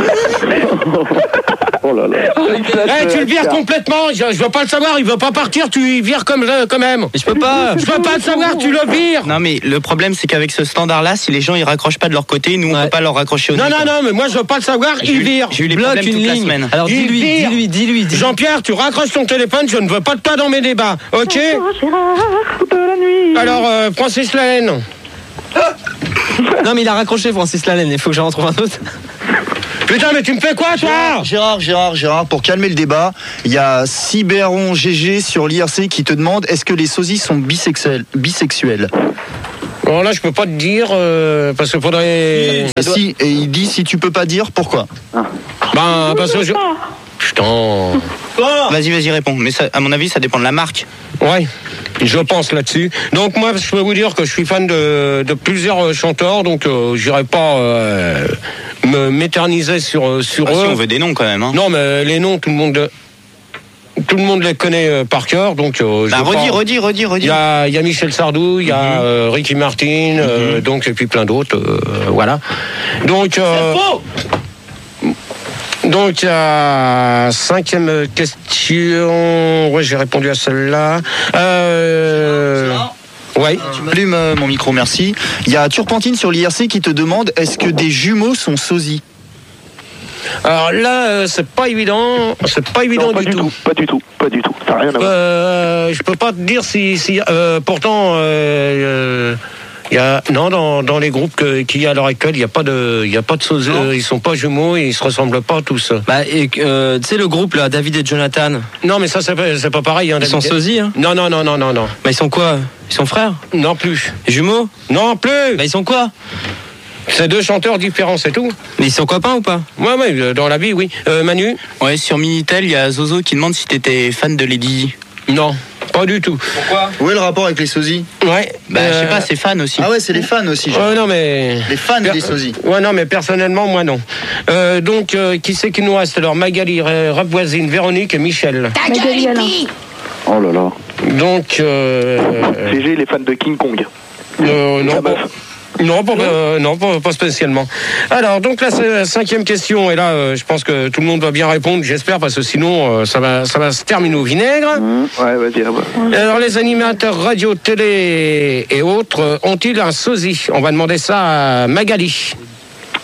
Oh là là. Eh, tu le vires complètement. Je, je veux pas le savoir, il veut pas partir, tu y vires comme, quand même. Mais je peux pas. Je veux pas le savoir, tu le vires. Non, mais le problème, c'est qu'avec ce standard-là, si les gens ils raccrochent pas de leur côté, nous on Ouais. peut pas leur raccrocher au Non, nez, non, quoi. non, mais moi je veux pas le savoir, J'ai il eu- vire. J'ai eu les Bloque problèmes une toute la ligne. semaine. Alors Il dis-lui, vire. dis-lui, dis-lui, dis-lui. Jean-Pierre, tu raccroches ton téléphone, je ne veux pas de toi dans mes débats, ok ? Oh, Gérard, de la nuit. Alors, euh, Francis Lahaine. Non mais il a raccroché Francis Lalanne, il faut que j'en retrouve un autre. Putain, mais tu me fais quoi, toi ? Gérard, Gérard, Gérard, pour calmer le débat, il y a Cyberon G G sur l'I R C qui te demande est-ce que les sosies sont bisexuels, bisexuels Bon, là, je peux pas te dire, euh, parce qu'il faudrait... et, si, et il dit si tu peux pas dire, pourquoi Ben, parce que je... Putain... Vas-y, vas-y, réponds. Mais ça, à mon avis, ça dépend de la marque. Ouais, je pense là-dessus. Donc moi, je peux vous dire que je suis fan de, de plusieurs chanteurs, donc euh, j'irai pas euh, me m'éterniser sur sur Ah, eux. si on veut des noms quand même. Hein. Non, mais les noms, tout le monde, tout le monde les connaît euh, par cœur, donc. Euh, je Bah, veux redis, pas- redis, redis, redis. Il y a, il y a Michel Sardou, il y a Mhm. euh, Ricky Martin, euh, donc et puis plein d'autres, euh, voilà. Donc. Euh, Donc, euh, cinquième question. Ouais, j'ai répondu à celle-là. Euh, ouais. Plume euh, mon micro, merci. Il y a Turpentine sur l'I R C qui te demande est-ce que des jumeaux sont sosies Alors là, euh, c'est pas évident. C'est pas évident Non, pas du, du tout. tout. Pas du tout. Pas du tout. Ça n'a rien à voir. Euh, je peux pas te dire si, si euh, pourtant, euh, il y a non dans, dans les groupes que, qu'il y a à l'heure actuelle, il y a pas de, il y a pas de sosie, euh, ils sont pas jumeaux, et ils se ressemblent pas tous. Bah et euh, tu sais le groupe là, David et Jonathan. Non, mais ça c'est pas, c'est pas pareil. Hein, Ils sont David. sosies hein. Non, non, non, non, non, non. Bah ils sont quoi? Ils sont frères? Non plus. Jumeaux? Non plus. Bah ils sont quoi? C'est deux chanteurs différents, c'est tout. Mais ils sont copains ou pas? Ouais, ouais, dans la vie, oui. Euh, Manu? Ouais, sur Minitel, il y a Zozo qui demande si t'étais fan de Lady Di. Non, pas du tout. Pourquoi? Où est le rapport avec les sosies Ouais. Bah, je sais euh, pas, c'est fan aussi. Ah ouais, c'est les fans aussi. Gérard. Ouais, non, mais. Les fans des sosies. Ouais, non, mais personnellement, moi, non. Euh, donc, euh, qui c'est qui nous reste alors? Magali, Ra- Rapvoisine, Véronique et Michel. Magali Alain. Oh là là. Donc, euh, C G, les fans de King Kong. euh, non, La pas, meuf. non, pas, euh, non pas, pas spécialement. Alors, donc la c- cinquième question, et là, euh, je pense que tout le monde va bien répondre, j'espère, parce que sinon, euh, ça va, ça va se terminer au vinaigre. Mmh. Ouais, vas-y. Ouais. Alors, les animateurs radio, télé et autres euh, ont-ils un sosie? On va demander ça à Magali.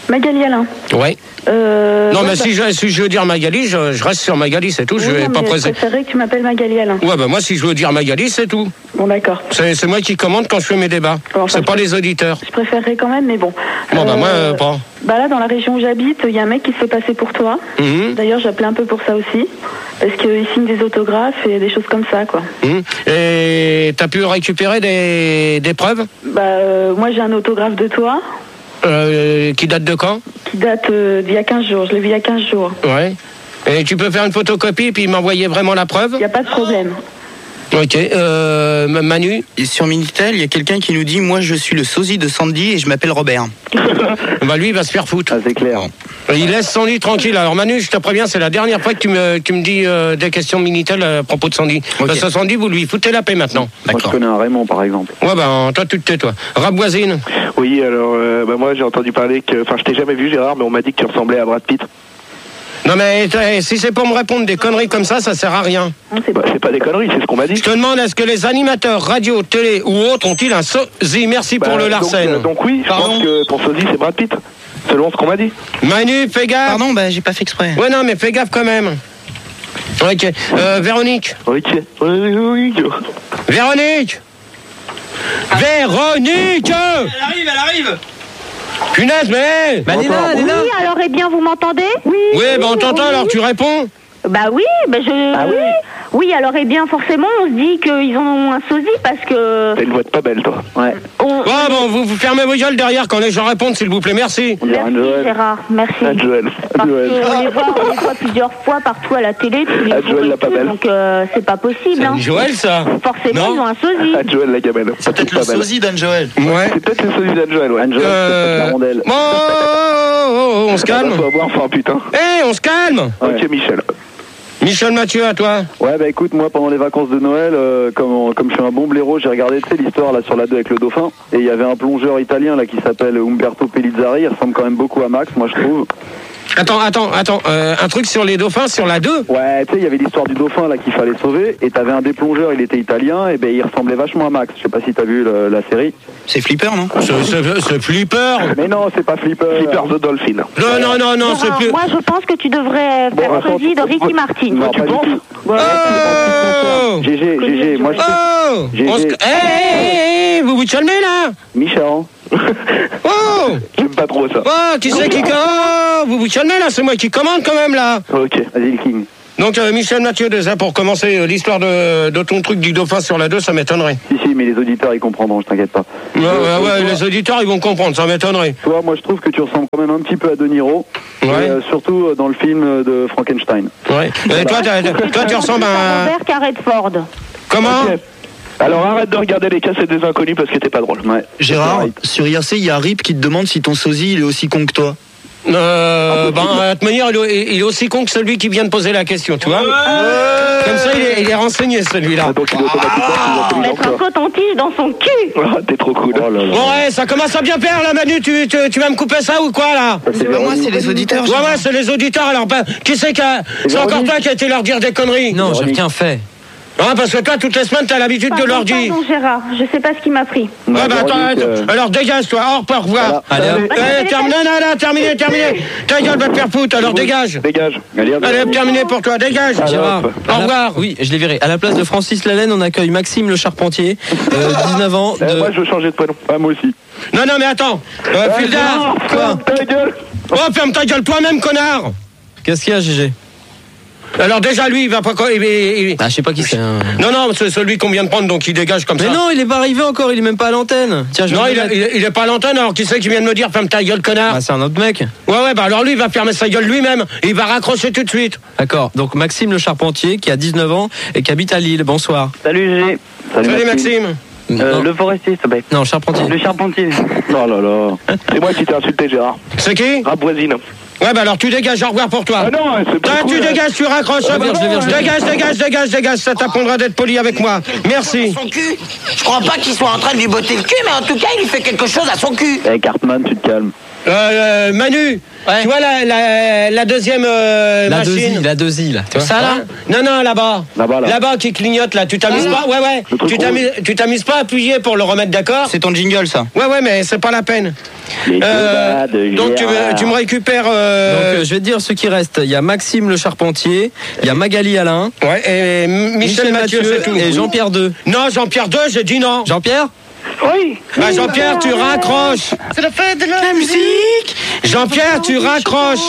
Magali Alain. Ouais. Euh, non, ouais, mais bah... si, je, si je veux dire Magali, je, je reste sur Magali, c'est tout. Oui, je vais non, pas mais présenter. Je préférerais que tu m'appelles Magali Alain. Ouais, bah moi, si je veux dire Magali, c'est tout. Bon, d'accord. C'est, c'est moi qui commande quand je fais mes débats. Bon, enfin, c'est pas les auditeurs. Je préférerais quand même, mais bon. Bon, euh, bah moi, euh, pas. Bah là, dans la région où j'habite, il y a un mec qui se fait passer pour toi. Mmh. D'ailleurs, j'appelais un peu pour ça aussi. Parce qu'il signe des autographes et des choses comme ça, quoi. Mmh. Et t'as pu récupérer des, des preuves? Bah, euh, moi, j'ai un autographe de toi. Euh, qui date de quand? Qui date euh, d'il y a quinze jours. Je l'ai vu il y a quinze jours. Ouais. Et tu peux faire une photocopie et puis m'envoyer vraiment la preuve? Il n'y a pas de problème. Ok. Euh, Manu? Et sur Minitel, il y a quelqu'un qui nous dit: moi, je suis le sosie de Sandy et je m'appelle Robert. Bah lui, il va se faire foutre. Ah, c'est clair. Il laisse Sandy tranquille. Alors Manu, je te préviens, c'est la dernière fois que tu me, tu me dis euh, des questions Minitel à propos de Sandy. Okay. Parce que Sandy, vous lui foutez la paix maintenant. Moi, je connais un Raymond, par exemple. Ouais, bah toi, tu te tais, toi. Raboisine. Oui, alors, euh, bah, moi, j'ai entendu parler que... Enfin, je t'ai jamais vu, Gérard, mais on m'a dit que tu ressemblais à Brad Pitt. Non mais si c'est pour me répondre des conneries comme ça, ça sert à rien. C'est bah, pas des conneries, c'est ce qu'on m'a dit. Je te demande, est-ce que les animateurs radio, télé ou autres ont-ils un sosie? Merci bah, pour le Larsen. Donc, euh, donc oui, je Pardon pense que ton sosie c'est Brad Pitt, selon ce qu'on m'a dit. Manu, fais gaffe. Pardon, bah j'ai pas fait exprès. Ouais non mais fais gaffe quand même. Ok, euh, Véronique. Ok, Véronique. Véronique. Véronique. Elle arrive, elle arrive. Punaise, mais bah, elle est là, elle est là. Oui, alors eh bien, vous m'entendez? Oui. Oui, bah on t'entend, oui. Alors tu réponds? Bah oui, bah je... Ah oui. Oui, alors eh bien, forcément, on se dit qu'ils ont un sosie parce que... T'as une voix de pas belle, toi. Ouais. On... Ouais, bon, vous, vous fermez vos gueules derrière quand les gens répondent, s'il vous plaît, merci. Merci, Gérard, merci. Joël. Parce qu'on les voit, on les voit plusieurs fois partout à la télé, tous les jours et tout, donc euh, c'est pas possible. Hein. Joël, ça? Forcément, non. Ils ont un sosie. Joël, la gamelle. C'est peut-être le sosie d'Anne-Joël. Ouais. C'est peut-être le sosie d'Anne-Joël, ouais. Anne-Joël, euh... la rondelle. Oh, oh, oh, on se calme. On va boire, enfin, putain. Eh, hey, on se calme. Ouais. Ok, Michel. Michel Mathieu, à toi. Ouais, bah écoute, moi pendant les vacances de Noël, euh, comme, comme je suis un bon blaireau, j'ai regardé tu sais, l'histoire là sur la deux avec le dauphin. Et il y avait un plongeur italien là qui s'appelle Umberto Pellizzari. Il ressemble quand même beaucoup à Max, moi je trouve. Attends, attends, attends. Euh, un truc sur les dauphins, sur la deux? Ouais, tu sais, il y avait l'histoire du dauphin là qu'il fallait sauver. Et t'avais un des plongeurs, il était italien. Et ben il ressemblait vachement à Max. Je sais pas si t'as vu le, la série. C'est Flipper, non? C'est, c'est, c'est Flipper. Mais non, c'est pas Flipper. Flipper the Dolphin. Non, non, non, non, c'est plus... Moi, je pense que tu devrais faire bon, sosie de Ricky Martin. Non, tu penses? Oh G G, G G, moi je... Oh G G. On se... Hé, hé, hé, vous vous calmez là? Michel. Oh! J'aime pas trop ça. Oh, qui c'est qui... Oh, vous vous calmez là, c'est moi qui commande quand même là. Ok. Vas-y, le King. Donc euh, Michel Mathieu, déjà pour commencer euh, l'histoire de, de ton truc du dauphin sur la deux, ça m'étonnerait. Si, si, mais les auditeurs ils comprendront, je t'inquiète pas. Ouais, euh, ouais, ouais, les auditeurs ils vont comprendre, ça m'étonnerait. Toi, moi je trouve que tu ressembles quand même un petit peu à De Niro. Ouais. Et, euh, surtout dans le film de Frankenstein. Ouais. Et toi, t'as, toi tu ressembles à... Robert Carretford. Comment? Okay. Alors arrête de regarder les cassettes des inconnus parce que t'es pas drôle. Ouais. Gérard, sur I R C, il y a Rip qui te demande si ton sosie il est aussi con que toi. Euh, ben, de toute manière, il est, il est aussi con que celui qui vient de poser la question, tu vois. Ouais. Comme ça, il est, il est renseigné, celui-là. Ah, donc il est automatiquement ah, plus intelligent. Mettre un coton-tige dans son cul. Ah, t'es trop cool. Oh là là. Bon, ouais, ça commence à bien faire, là, Manu. Tu, tu, tu vas me couper ça ou quoi, là? C'est pas moi, c'est les auditeurs. Ouais, ouais, c'est les auditeurs. Alors, ben, qui c'est qui a... C'est encore toi qui a été leur dire des conneries? Non, j'ai rien fait. Non, parce que toi, toutes les semaines, t'as l'habitude pardon, de leur dire. Pardon, Gérard, je sais pas ce qui m'a pris. Ouais, bah attends, attends. Euh... alors dégage, toi. Au revoir, au revoir. Allez, hop. Eh, terminé, non, non, terminé, terminé. Ta gueule va te faire foutre, alors dégage. Dégage. Allez, hop, terminé pour toi, dégage. Gérard, au revoir. Oui, je l'ai viré. À la place de Francis Lalanne, on accueille Maxime le Charpentier, euh, dix-neuf ans. De... Euh, moi, je veux changer de prénom. Ah, moi aussi. Non, non, mais attends. Euh, ah, Fildar. Quoi? Ta gueule. Oh, ferme ta gueule toi-même, connard. Qu'est-ce qu'il y a, G G? Alors déjà lui il va pas il, il... Ah je sais pas qui c'est. Hein. Non non c'est celui qu'on vient de prendre donc il dégage comme mais ça. Mais non il est pas arrivé encore, il est même pas à l'antenne. Tiens je Non il, il, il est pas à l'antenne alors qui c'est qui vient de me dire ferme ta gueule connard. Bah c'est un autre mec. Ouais ouais bah alors lui il va fermer sa gueule lui-même et il va raccrocher tout de suite. D'accord donc Maxime le Charpentier qui a dix-neuf ans et qui habite à Lille. Bonsoir. Salut G. Salut, Salut Maxime, Maxime. Euh, le forestier s'il te plaît. Non Charpentier. Le Charpentier. Oh là là. C'est moi qui t'ai insulté Gérard. C'est qui? Raboisine. Ouais bah alors tu dégages, au revoir pour toi. Ah non, c'est pas Toi, cool, tu hein. dégages, tu raccroches. Ah, non, je je dégage, dégage, dégage, dégage, ça t'apprendra d'être poli avec moi. Merci. Son cul. Je crois pas qu'il soit en train de lui botter le cul, mais en tout cas, il lui fait quelque chose à son cul. Eh hey, Cartman, tu te calmes. Euh, euh, Manu, ouais. Tu vois la, la, la deuxième euh, la machine deuxie, la deuxie là. Tu vois ça là? Non non là-bas. Là-bas là. Là-bas qui clignote là. Tu t'amuses ah, pas? Ouais ouais. Tu t'amuses, tu t'amuses pas à appuyer pour le remettre d'accord? C'est ton jingle ça. Ouais ouais mais c'est pas la peine. Euh, donc tu me, tu me récupères. Euh... Donc euh, je vais te dire ce qui reste. Il y a Maxime Le Charpentier, il y a Magali Alain, ouais, et Michel, Michel Mathieu, c'est tout. Et Jean-Pierre deux. Non, Jean-Pierre deux, j'ai dit non. Jean-Pierre? Oui. Bah Jean-Pierre, tu raccroches. C'est la fête de la musique. Jean-Pierre, tu raccroches.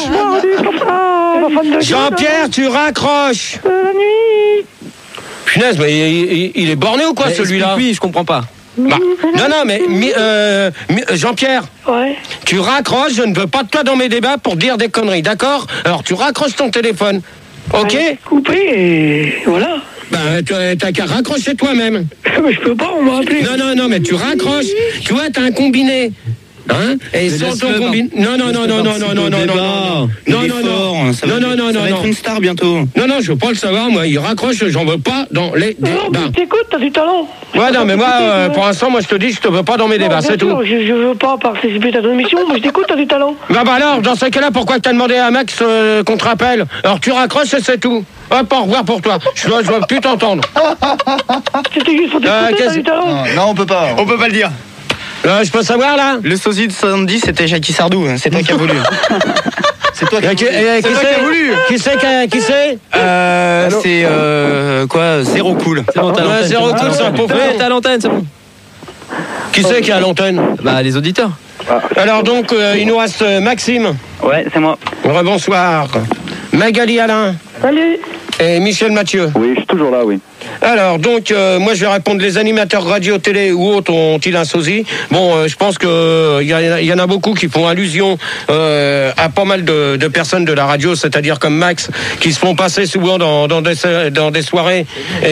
Jean-Pierre, tu raccroches. La nuit. Punaise, mais il, il, il est borné ou quoi, mais celui-là? Oui, je comprends pas. Bah, non, non, mais euh, Jean-Pierre, ouais. Tu raccroches, je ne veux pas de toi dans mes débats pour dire des conneries, d'accord? Alors tu raccroches ton téléphone, ok? Ouais, coupé et voilà. Bah, t'as qu'à raccrocher toi-même. Mais je peux pas, on m'a appelé. Non, non, non, mais tu raccroches. Tu vois, t'as un combiné. Hein? Et sans ton combiné. Non, non, non, non, non, non, non, non, non, non, non, non, non, ça va, non, non, non, ça va non, être une star bientôt. Non, non, je veux pas le savoir, moi, il raccroche, j'en veux pas dans les débats. Non, mais t'écoutes, t'as du talent. Ouais, non, mais moi, euh, pour l'instant, moi, je te dis, je te veux pas dans mes non, débats, c'est tout. Je, je veux pas participer à ton émission, mais je t'écoute, t'as du talent. Bah, bah alors, dans ce cas-là, pourquoi t'as demandé à Max euh, qu'on te rappelle? Alors, tu raccroches et c'est tout. Hop, au revoir pour toi. Je dois, je dois plus t'entendre. C'était juste pour t'écouter, euh, t'as du talent. Non, non, on peut pas. On peut pas le dire. Euh, je peux savoir, là? Le sosie de soixante-dix, c'était Jackie Sardou. C'est toi qui as voulu. C'est toi qui as voulu. C'est toi qui as voulu. Qui c'est? Qui c'est? Euh, c'est euh, quoi? Zéro cool. C'est bon, t'as l'antenne. Zéro cool, c'est un pauvre. T'as l'antenne, c'est bon. Qui c'est qui a l'antenne? Bah, les auditeurs. Alors donc, euh, il nous reste Maxime. Ouais, c'est moi. Rebonsoir. Magali Alain. Salut. Et Michel Mathieu. Oui, je suis toujours là, oui. Alors, donc, euh, moi, je vais répondre. Les animateurs radio, télé ou autres ont-ils un sosie? Bon, euh, je pense qu'il euh, y, y en a beaucoup qui font allusion euh, à pas mal de, de personnes de la radio, c'est-à-dire comme Max, qui se font passer souvent dans, dans, des, dans des soirées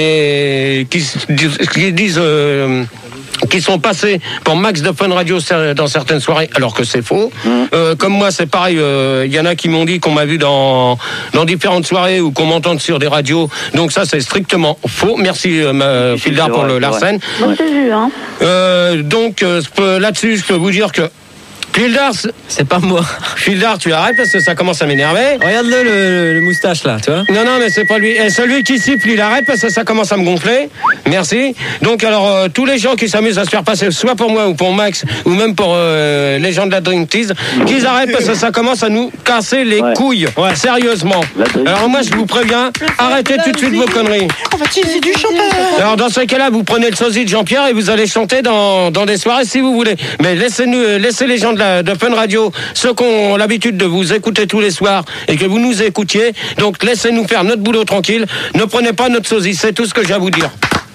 et qui, qui disent... Euh, qui sont passés pour Max de Fun Radio dans certaines soirées, alors que c'est faux. Mmh. Euh, comme moi, c'est pareil. Il euh, y en a qui m'ont dit qu'on m'a vu dans dans différentes soirées ou qu'on m'entend sur des radios. Donc ça, c'est strictement faux. Merci, euh, Fildar, pour le Larsen. Moi, j'ai vu, hein. Euh, donc euh, là-dessus, je peux vous dire que Fildar, c'est pas moi. Fildar, tu arrêtes parce que ça commence à m'énerver. Regarde-le, le, le moustache là, tu vois. Non, non, mais c'est pas lui. Et celui qui siffle, il arrête parce que ça commence à me gonfler. Merci. Donc, alors, euh, tous les gens qui s'amusent à se faire passer, soit pour moi ou pour Max, ou même pour euh, les gens de la Dream Tease, qu'ils arrêtent parce que ça commence à nous casser les ouais. couilles. Ouais, sérieusement. Alors, moi, je vous préviens, arrêtez tout de suite vos conneries. On va utiliser du chanteur. Alors, dans ce cas-là, vous prenez le sosie de Jean-Pierre et vous allez chanter dans, dans des soirées si vous voulez. Mais laissez-nous, laissez les gens de la de Fun Radio, ceux qui ont l'habitude de vous écouter tous les soirs et que vous nous écoutiez, donc laissez-nous faire notre boulot tranquille, ne prenez pas notre sosie, c'est tout ce que j'ai à vous dire.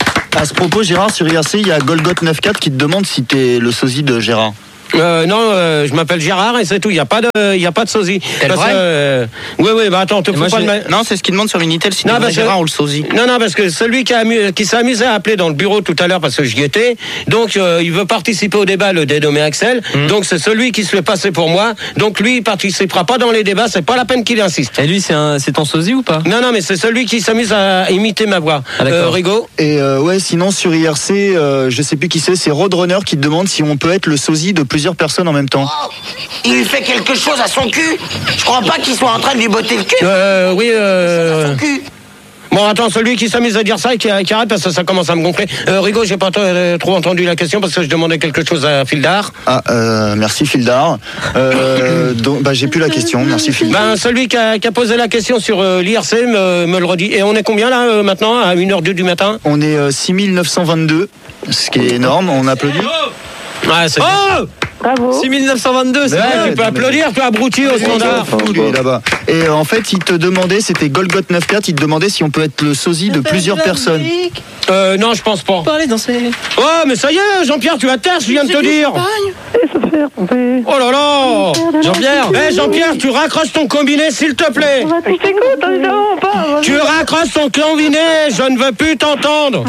À ce propos, Gérard, sur I R C, il y a Golgot quatre-vingt-quatre qui te demande si t'es le sosie de Gérard. Euh, non, euh, je m'appelle Gérard et c'est tout. Il y a pas de, il y a pas de sosie. C'est vrai. Euh, oui, oui. Bah attends, te fous pas de ma... Non, c'est ce qu'il demande sur Minitel. Si non, parce Gérard que... ou le sosie. Non, non, parce que celui qui, a amu... qui s'est amusé à appeler dans le bureau tout à l'heure parce que j'y étais. Donc, euh, il veut participer au débat, le dénommé Axel. Mmh. Donc, c'est celui qui se fait passer pour moi. Donc, lui, il participera pas dans les débats. C'est pas la peine qu'il insiste. Et lui, c'est un, c'est ton sosie ou pas? Non, non, mais c'est celui qui s'amuse à imiter ma voix. Ah, euh, Rigaud. Et euh, ouais, sinon sur I R C, euh, je sais plus qui c'est. C'est Roadrunner qui te demande si on peut être le sosie de plusieurs personnes en même temps. Oh, il fait quelque chose à son cul. Je crois pas qu'il soit en train de lui botter le cul. Euh, oui, euh... À son cul. Bon, attends, celui qui s'amuse à dire ça et qui, qui arrête parce que ça commence à me gonfler. Euh, Rigaud, j'ai pas t- trop entendu la question parce que je demandais quelque chose à Fildar. Ah, euh, merci Fildar. Euh, donc, bah, j'ai plus la question. Merci Fildar. Ben, celui qui a, qui a posé la question sur euh, l'I R C me, me le redit. Et on est combien là euh, maintenant à une heure deux du matin? On est euh, six mille neuf cent vingt-deux, ce qui est énorme. On applaudit. Ouais, c'est oh Bravo. six mille neuf cent vingt-deux, c'est ouais, bien. tu peux applaudir, toi, abruti au standard. Lui, là-bas. Et euh, en fait, il te demandait, c'était Golgot quatre-vingt-quatre, il te demandait si on peut être le sosie de plusieurs personnes. Euh, non, je pense pas. On peut aller danser. Oh, mais ça y est, Jean-Pierre, tu vas te taire, je viens de te dire. Oh là là. Jean-Pierre. Eh, hey, Jean-Pierre, tu raccroches ton combiné, s'il te plaît. Tu raccroches ton combiné, je ne veux plus t'entendre.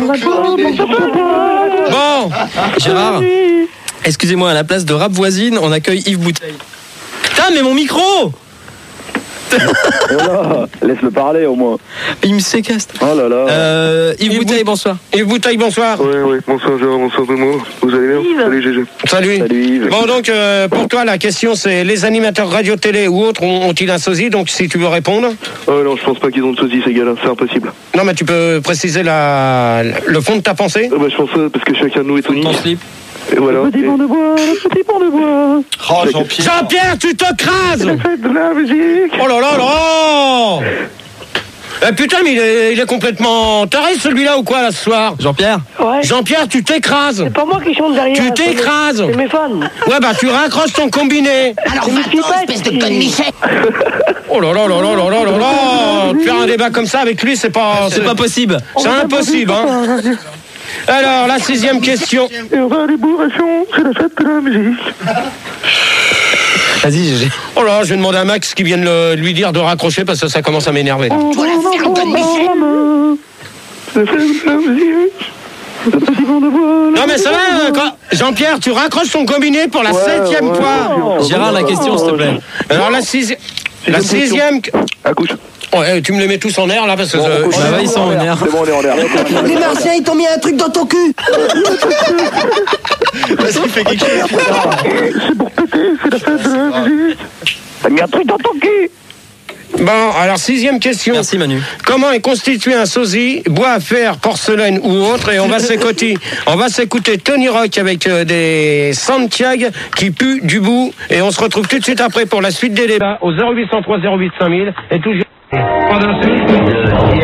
Bon. Gérard. Excusez-moi, à la place de Rap Voisine, on accueille Yves Bouteille. Putain, mais mon micro! Voilà, laisse-le parler au moins. Il me séquestre. Oh là là. Euh, Yves, Yves Bouteille, bonsoir. Yves Bouteille, bonsoir. Oui, oui, bonsoir Gérard, bonsoir tout le monde. Vous allez bien? Yves. Salut G G. Salut. Salut Yves. Bon, donc, euh, pour toi, la question, c'est les animateurs radio-télé ou autres ont-ils un sosie? Donc, si tu veux répondre. Oh non, je pense pas qu'ils ont de sosie, ces gars-là, c'est impossible. Non, mais tu peux préciser la... le fond de ta pensée? Euh, bah, je pense ça, parce que chacun de nous est unique. Ton slip. Et voilà. Le petit pont de bois, le petit pont de bois. Oh, Jean-Pierre. Jean-Pierre, tu te crases. C'est la fête de la musique. Oh là là là. Eh putain, mais il est, il est complètement taré celui-là ou quoi là ce soir? Jean-Pierre. Ouais. Jean-Pierre, tu t'écrases. C'est pas moi qui chante derrière. Tu t'écrases. C'est mes fans. Ouais bah tu raccroches ton combiné. Alors va-t'en, espèce de conne Michel. Oh là là là là là là là là. Faire un débat comme ça avec lui, c'est pas... C'est pas possible. C'est impossible, hein. Alors, la sixième question. Et on va aller bourrachons, c'est la fête de la musique. Vas-y, Gégé. Oh là, je vais demander à Max qui vienne le- lui dire de raccrocher parce que ça commence à m'énerver. là. Tu vas la faire, conne Michel. C'est la fête de la musique. Le petit pont de bois. Non mais ça va, euh, quand- Jean-Pierre, tu raccroches ton combiné pour la Ouais, septième ouais, fois. ouais. Gérard, la question, s'il te plaît. Alors la, sixi- la sixième... Accouche. Oh, eh, tu me les mets tous en air là parce que... Bon, euh, on couche. Bah ouais, ils sont en air. C'est bon, on est en l'air. Les Martiens, ils t'ont mis un truc dans ton cul. Vas-y, fais quelque chose. C'est pour péter, c'est la fête de la musique. T'as mis un truc dans ton cul. Bon, alors sixième question. Merci, Manu. Comment est constitué un sosie, bois, fer, porcelaine ou autre? Et on va s'écouter, on va s'écouter Tony Rock avec euh, des Santiago qui puent du bout. Et on se retrouve tout de suite après pour la suite des débats au zéro huit cent trois zéro huit cinq mille et toujours pendant ce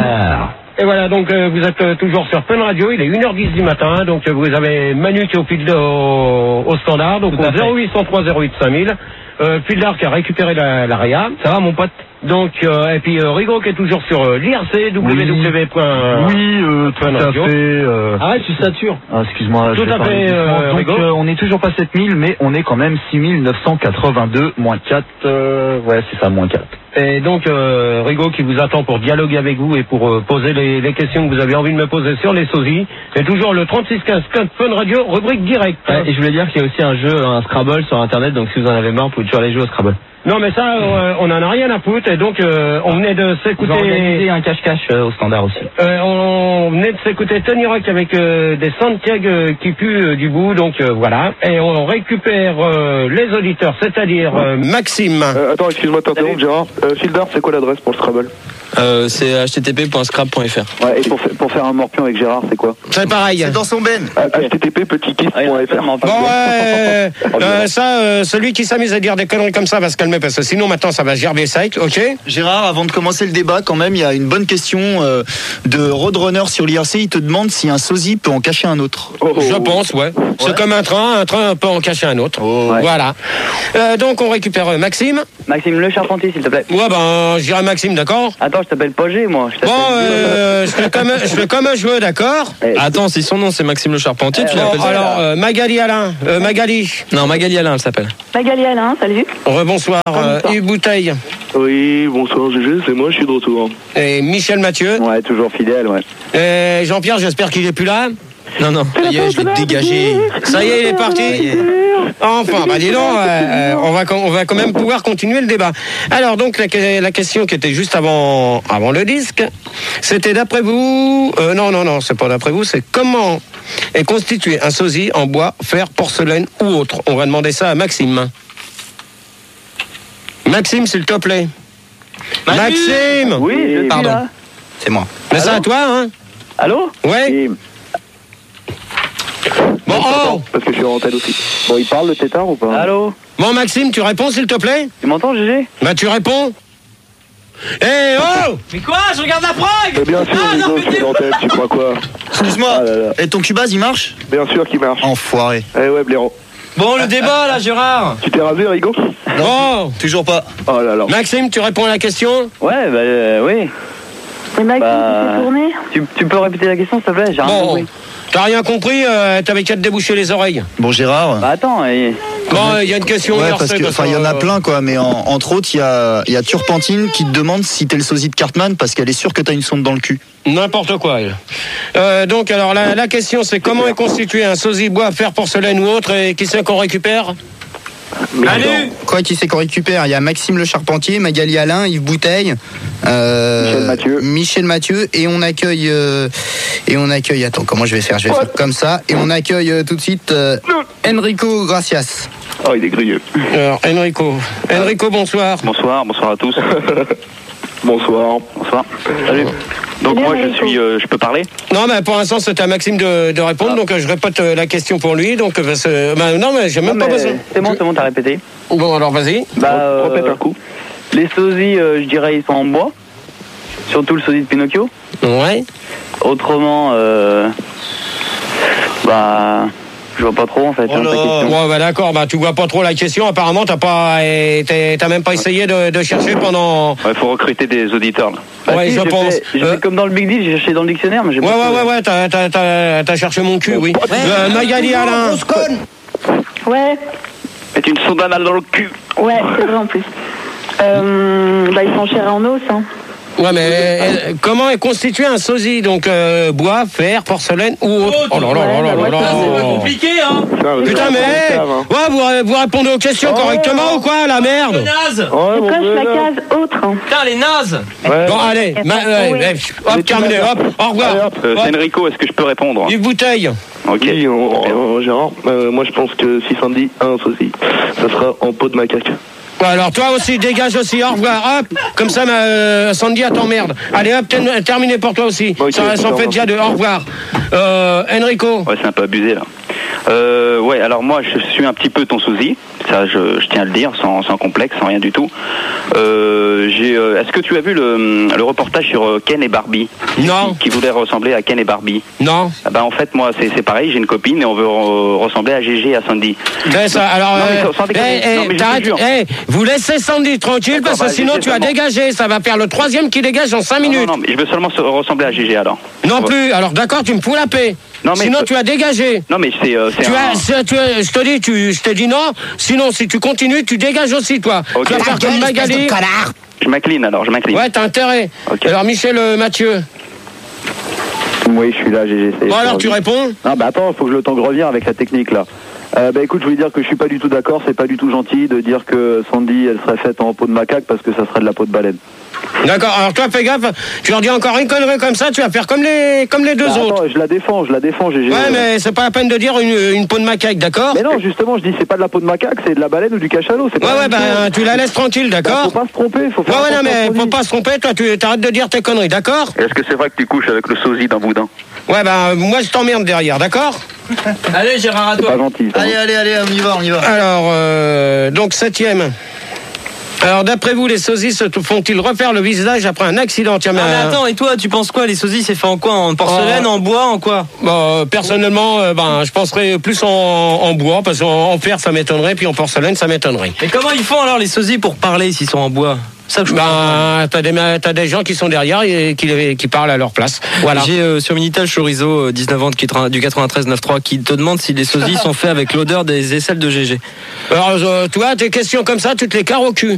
Et voilà, donc euh, vous êtes euh, toujours sur Fun Radio, il est une heure dix du matin, donc euh, vous avez Manu qui est au fil de, au, au standard, donc Tout à au fait. zéro huit cent trois zéro huit cinq mille. Euh, Pildar qui a récupéré la, la Réa. Ça va mon pote? Donc, euh, et puis euh, Rigaud qui est toujours sur euh, l'I R C, w w w. Oui, euh, tout à fait. Euh... Arrête, tu satures. Ah, excuse-moi. Tout je vais à parler fait, doucement. euh, Donc, Rigaud. euh, on n'est toujours pas sept mille, mais on est quand même six mille neuf cent quatre-vingt-deux, moins quatre. Euh, ouais, c'est ça, moins quatre. Et donc, euh, Rigaud qui vous attend pour dialoguer avec vous et pour euh, poser les, les questions que vous avez envie de me poser sur les sosies. C'est toujours le trente-six quinze Fun Radio, rubrique directe. Ouais, et je voulais dire qu'il y a aussi un jeu, un Scrabble sur Internet, donc si vous en avez marre, vous pouvez toujours aller jouer au Scrabble. Non mais ça, euh, on en a rien à foutre. Et donc, euh, on venait de Vous organisez s'écouter... un cache-cache euh, au standard aussi. Euh, on venait de s'écouter Tony Rock avec euh, des Santiago euh, qui puent euh, du bout, donc euh, voilà. Et on récupère euh, les auditeurs, c'est-à-dire euh, Maxime. Euh, attends, excuse-moi de t'interrompre, Gérard. Euh, Fildar, c'est quoi l'adresse pour le Scrabble? Euh, c'est h t t p point scrab point f r. Ouais, et pour, fa- pour faire un morpion avec Gérard, c'est quoi? C'est pareil. C'est dans son ben. H T T P petit kiss point F R. Bon, ouais, euh, ça, euh, celui qui s'amuse à dire des conneries comme ça va se calmer parce que sinon maintenant ça va gerber sec, ok? Gérard, avant de commencer le débat, quand même, il y a une bonne question euh, de Roadrunner sur l'I R C. Il te demande si un sosie peut en cacher un autre. Je pense, ouais. C'est comme un train, un train peut en cacher un autre. Ouais. Voilà. Euh, donc on récupère euh, Maxime. Maxime Le Charpentier, s'il te plaît. Ouais, ben, je dirais Maxime, d'accord? Attends, je t'appelle pas G, moi. Je Bon, t'appelle- euh, je fais comme, je fais comme un jeu, d'accord? Eh, Attends, si son nom c'est Maxime Le Charpentier, tu Bon, l'appelles ça? alors, euh, Magali Alain, euh, Magali, Non, Magali Alain, elle s'appelle. Magali Alain, salut. rebonsoir, euh, Yves Bouteille Oui, bonsoir Gégé, c'est moi, je suis de retour. et Michel Mathieu. Ouais, toujours fidèle, ouais. Et Jean-Pierre, j'espère qu'il est plus là. Non, non. Ça y est, je l'ai dégagé. Ça y est, il est parti. Enfin, bah dis donc, euh, euh, on, va, on va quand même pouvoir continuer le débat. Alors, donc, la, la question qui était juste avant, avant le disque, c'était d'après vous... Euh, non, non, non, c'est pas d'après vous, c'est comment est constitué un sosie en bois, fer, porcelaine ou autre. On va demander ça à Maxime. Maxime, s'il te plaît. Manu Maxime. Oui, je suis Pardon. là. C'est moi. Mais c'est à toi, hein? Allô? Ouais. Et- Bon, oh. Parce que je suis en tête aussi. Bon, il parle le tétard ou pas? Allô? Bon, Maxime, tu réponds, s'il te plaît? Tu m'entends, Gégé? Bah, tu réponds. Eh oh! Mais quoi? Je regarde la prog! Mais bien sûr, Ah, non, Rigaud, je suis en tête, tu crois quoi? Excuse-moi. Ah là là. Et ton Cubase, il marche? Bien sûr qu'il marche. Enfoiré. Eh ouais, blaireau. Bon, le débat là, Gérard! Tu t'es rasé, Rigaud? Bon, Toujours pas. Oh là là. Maxime, tu réponds à la question? Ouais, bah euh, oui. Et Maxime, Bah, tu fais tourner? Tu, tu peux répéter la question, s'il te plaît? J'ai rien Bon, compris. t'as rien compris, euh, t'avais qu'à te déboucher les oreilles. Bon, Gérard. Bah attends, et... Bon, il y a une question. Ouais, hier, parce c'est que, enfin, il y en a euh, plein, quoi, mais en- entre autres, il y a, il y a Turpentine qui te demande si t'es le sosie de Cartman parce qu'elle est sûre que t'as une sonde dans le cul. N'importe quoi, elle. Euh, donc, alors, la, la question, c'est comment est constitué un sosie bois, fer, porcelaine ou autre, et qui c'est qu'on récupère? Allez! Quoi, qui c'est qu'on récupère? Il y a Maxime Le Charpentier, Magali Alain, Yves Bouteille, euh, Michel Mathieu. Michel Mathieu, et on accueille, euh, et on accueille, attends, comment je vais faire? Je vais faire comme ça, et on accueille euh, tout de suite euh, Enrico Gracias. Oh, il est grilleux. Alors, Enrico. Enrico, bonsoir. Bonsoir, bonsoir à tous. Bonsoir. Bonsoir. Salut. Donc moi, je suis, euh, je peux parler? Non, mais pour l'instant, c'était à Maxime de, de répondre, ah. donc euh, je répète euh, la question pour lui. Donc, euh, euh, bah, non, mais j'ai même non, pas besoin. C'est bon, c'est bon, t'as répété. Bon, alors vas-y. Bah, euh, répète un coup. Les sosies, euh, je dirais, ils sont en bois. Surtout le sosie de Pinocchio. Ouais. Autrement, euh, bah, je vois pas trop en fait. Oh là. Ouais, bah d'accord, bah tu vois pas trop la question. Apparemment, t'as pas, t'as même pas essayé de, de chercher pendant. Il ouais, faut recruter des auditeurs là. Bah, ouais, si, je pense. Fait, euh... fait comme dans le Big Deal, j'ai cherché dans le dictionnaire, mais j'ai ouais, pas. Ouais, ouais, ouais, t'as, t'as, t'as, t'as cherché mon cul, oui. Ouais, euh, Magali Alain. Ouais. C'est une sonde anale dans le cul. Ouais, c'est vrai en plus. Euh, bah ils sont chers en os, hein. Ouais, mais euh, comment est constitué un sosie? Donc euh, bois, fer, porcelaine ou autre? Oh là là là là là là. C'est pas compliqué, hein. Putain, mais ouais, vous, vous répondez aux questions oh, correctement oh, ou quoi? La merde. Naze. Oh, je coche la case autre. Putain, les nazes. Ouais. Bon, allez, ma, euh, oui. hop, terminé, hop, au revoir. Allez, hop. Euh, c'est Enrico, est-ce que je peux répondre? Une bouteille. Ok. Oui, on, on, Gérard, euh, moi je pense que si Sandy a un sosie, ça sera en peau de macaque. Ouais, alors toi aussi, dégage aussi, au revoir, hop, comme ça, ma, euh, Sandy, elle t'emmerde. Allez, hop, terminé pour toi aussi. Okay, ça s'en fait déjà deux, au revoir. Euh, Enrico. Ouais, c'est un peu abusé, là. Euh, ouais, alors moi, je suis un petit peu ton sosie. Ça, je, je tiens à le dire, sans, sans complexe, sans rien du tout. Euh, j'ai, euh, est-ce que tu as vu le, le reportage sur Ken et Barbie? Non. Qui, qui voulait ressembler à Ken et Barbie? Non. Ah bah en fait, moi, c'est, c'est pareil, j'ai une copine et on veut re- ressembler à Gégé et à Sandy. Ben ça, alors, non, euh, mais, sans déconner, hey, non, mais t'arrêtes, hey, vous laissez Sandy tranquille parce que bah, sinon tu as dégagé. Ça va faire le troisième qui dégage en cinq minutes. Non, non, non, mais je veux seulement ressembler à Gégé alors. Non ouais. plus, alors d'accord, tu me fous la paix. Non, mais sinon, tu as dégagé. Non, mais c'est. Euh, tu un... as, c'est, tu as, je te dis, tu, je t'ai dit non. Sinon, si tu continues, tu dégages aussi, toi. Okay. Tu vas faire comme Magali. Je m'incline alors, je m'incline. Ouais, t'as intérêt. Okay. Alors, Michel euh, Mathieu. Oui, je suis là, j'ai essayé. Bon, alors, tu réponds? Non, bah attends, il faut que je le temps que je revienne avec la technique là. Euh, bah écoute, je voulais dire que je suis pas du tout d'accord, c'est pas du tout gentil de dire que Sandy elle serait faite en peau de macaque parce que ça serait de la peau de baleine. D'accord, alors toi fais gaffe, tu leur dis encore une connerie comme ça, tu vas faire comme les, comme les deux bah, autres. Attends, je la défends, je la défends, j'ai. Ouais, mais c'est pas la peine de dire une, une peau de macaque, d'accord? Mais non, justement, je dis c'est pas de la peau de macaque, c'est de la baleine ou du cachalot. C'est ouais, ouais, bah chose. Tu la laisses tranquille, d'accord? Bah, faut pas se tromper, faut faire. Ouais, ouais, non, mais faut pas se tromper, toi tu t'arrêtes de dire tes conneries, d'accord? Est-ce que c'est vrai que tu couches avec le sosie d'un boudin? Ouais, bah moi je t'emmerde derrière, d'accord? Allez, Gérard, à toi. Pas gentil. Allez, allez, allez, on y va, on y va. Alors, euh, donc septième. Alors, d'après vous, les sosies se font-ils refaire le visage après un accident? Tiens, mais ah, mais attends, et toi, tu penses quoi? Les sosies, c'est fait en quoi? En porcelaine, euh, en bois, en quoi? Bon, personnellement, euh, ben, je penserais plus en, en bois, parce qu'en fer, ça m'étonnerait, puis en porcelaine, ça m'étonnerait. Mais comment ils font alors, les sosies, pour parler s'ils sont en bois? Ça que je ben, t'as des, t'as des gens qui sont derrière et qui, qui parlent à leur place. Voilà. J'ai euh, sur Minitel Chorizo, euh, dix-neuf ans du quatre-vingt-treize neuf trois, qui te demande si les sosies sont faits avec l'odeur des aisselles de Gégé. Alors, euh, toi, tes questions comme ça, tu te les carres au cul.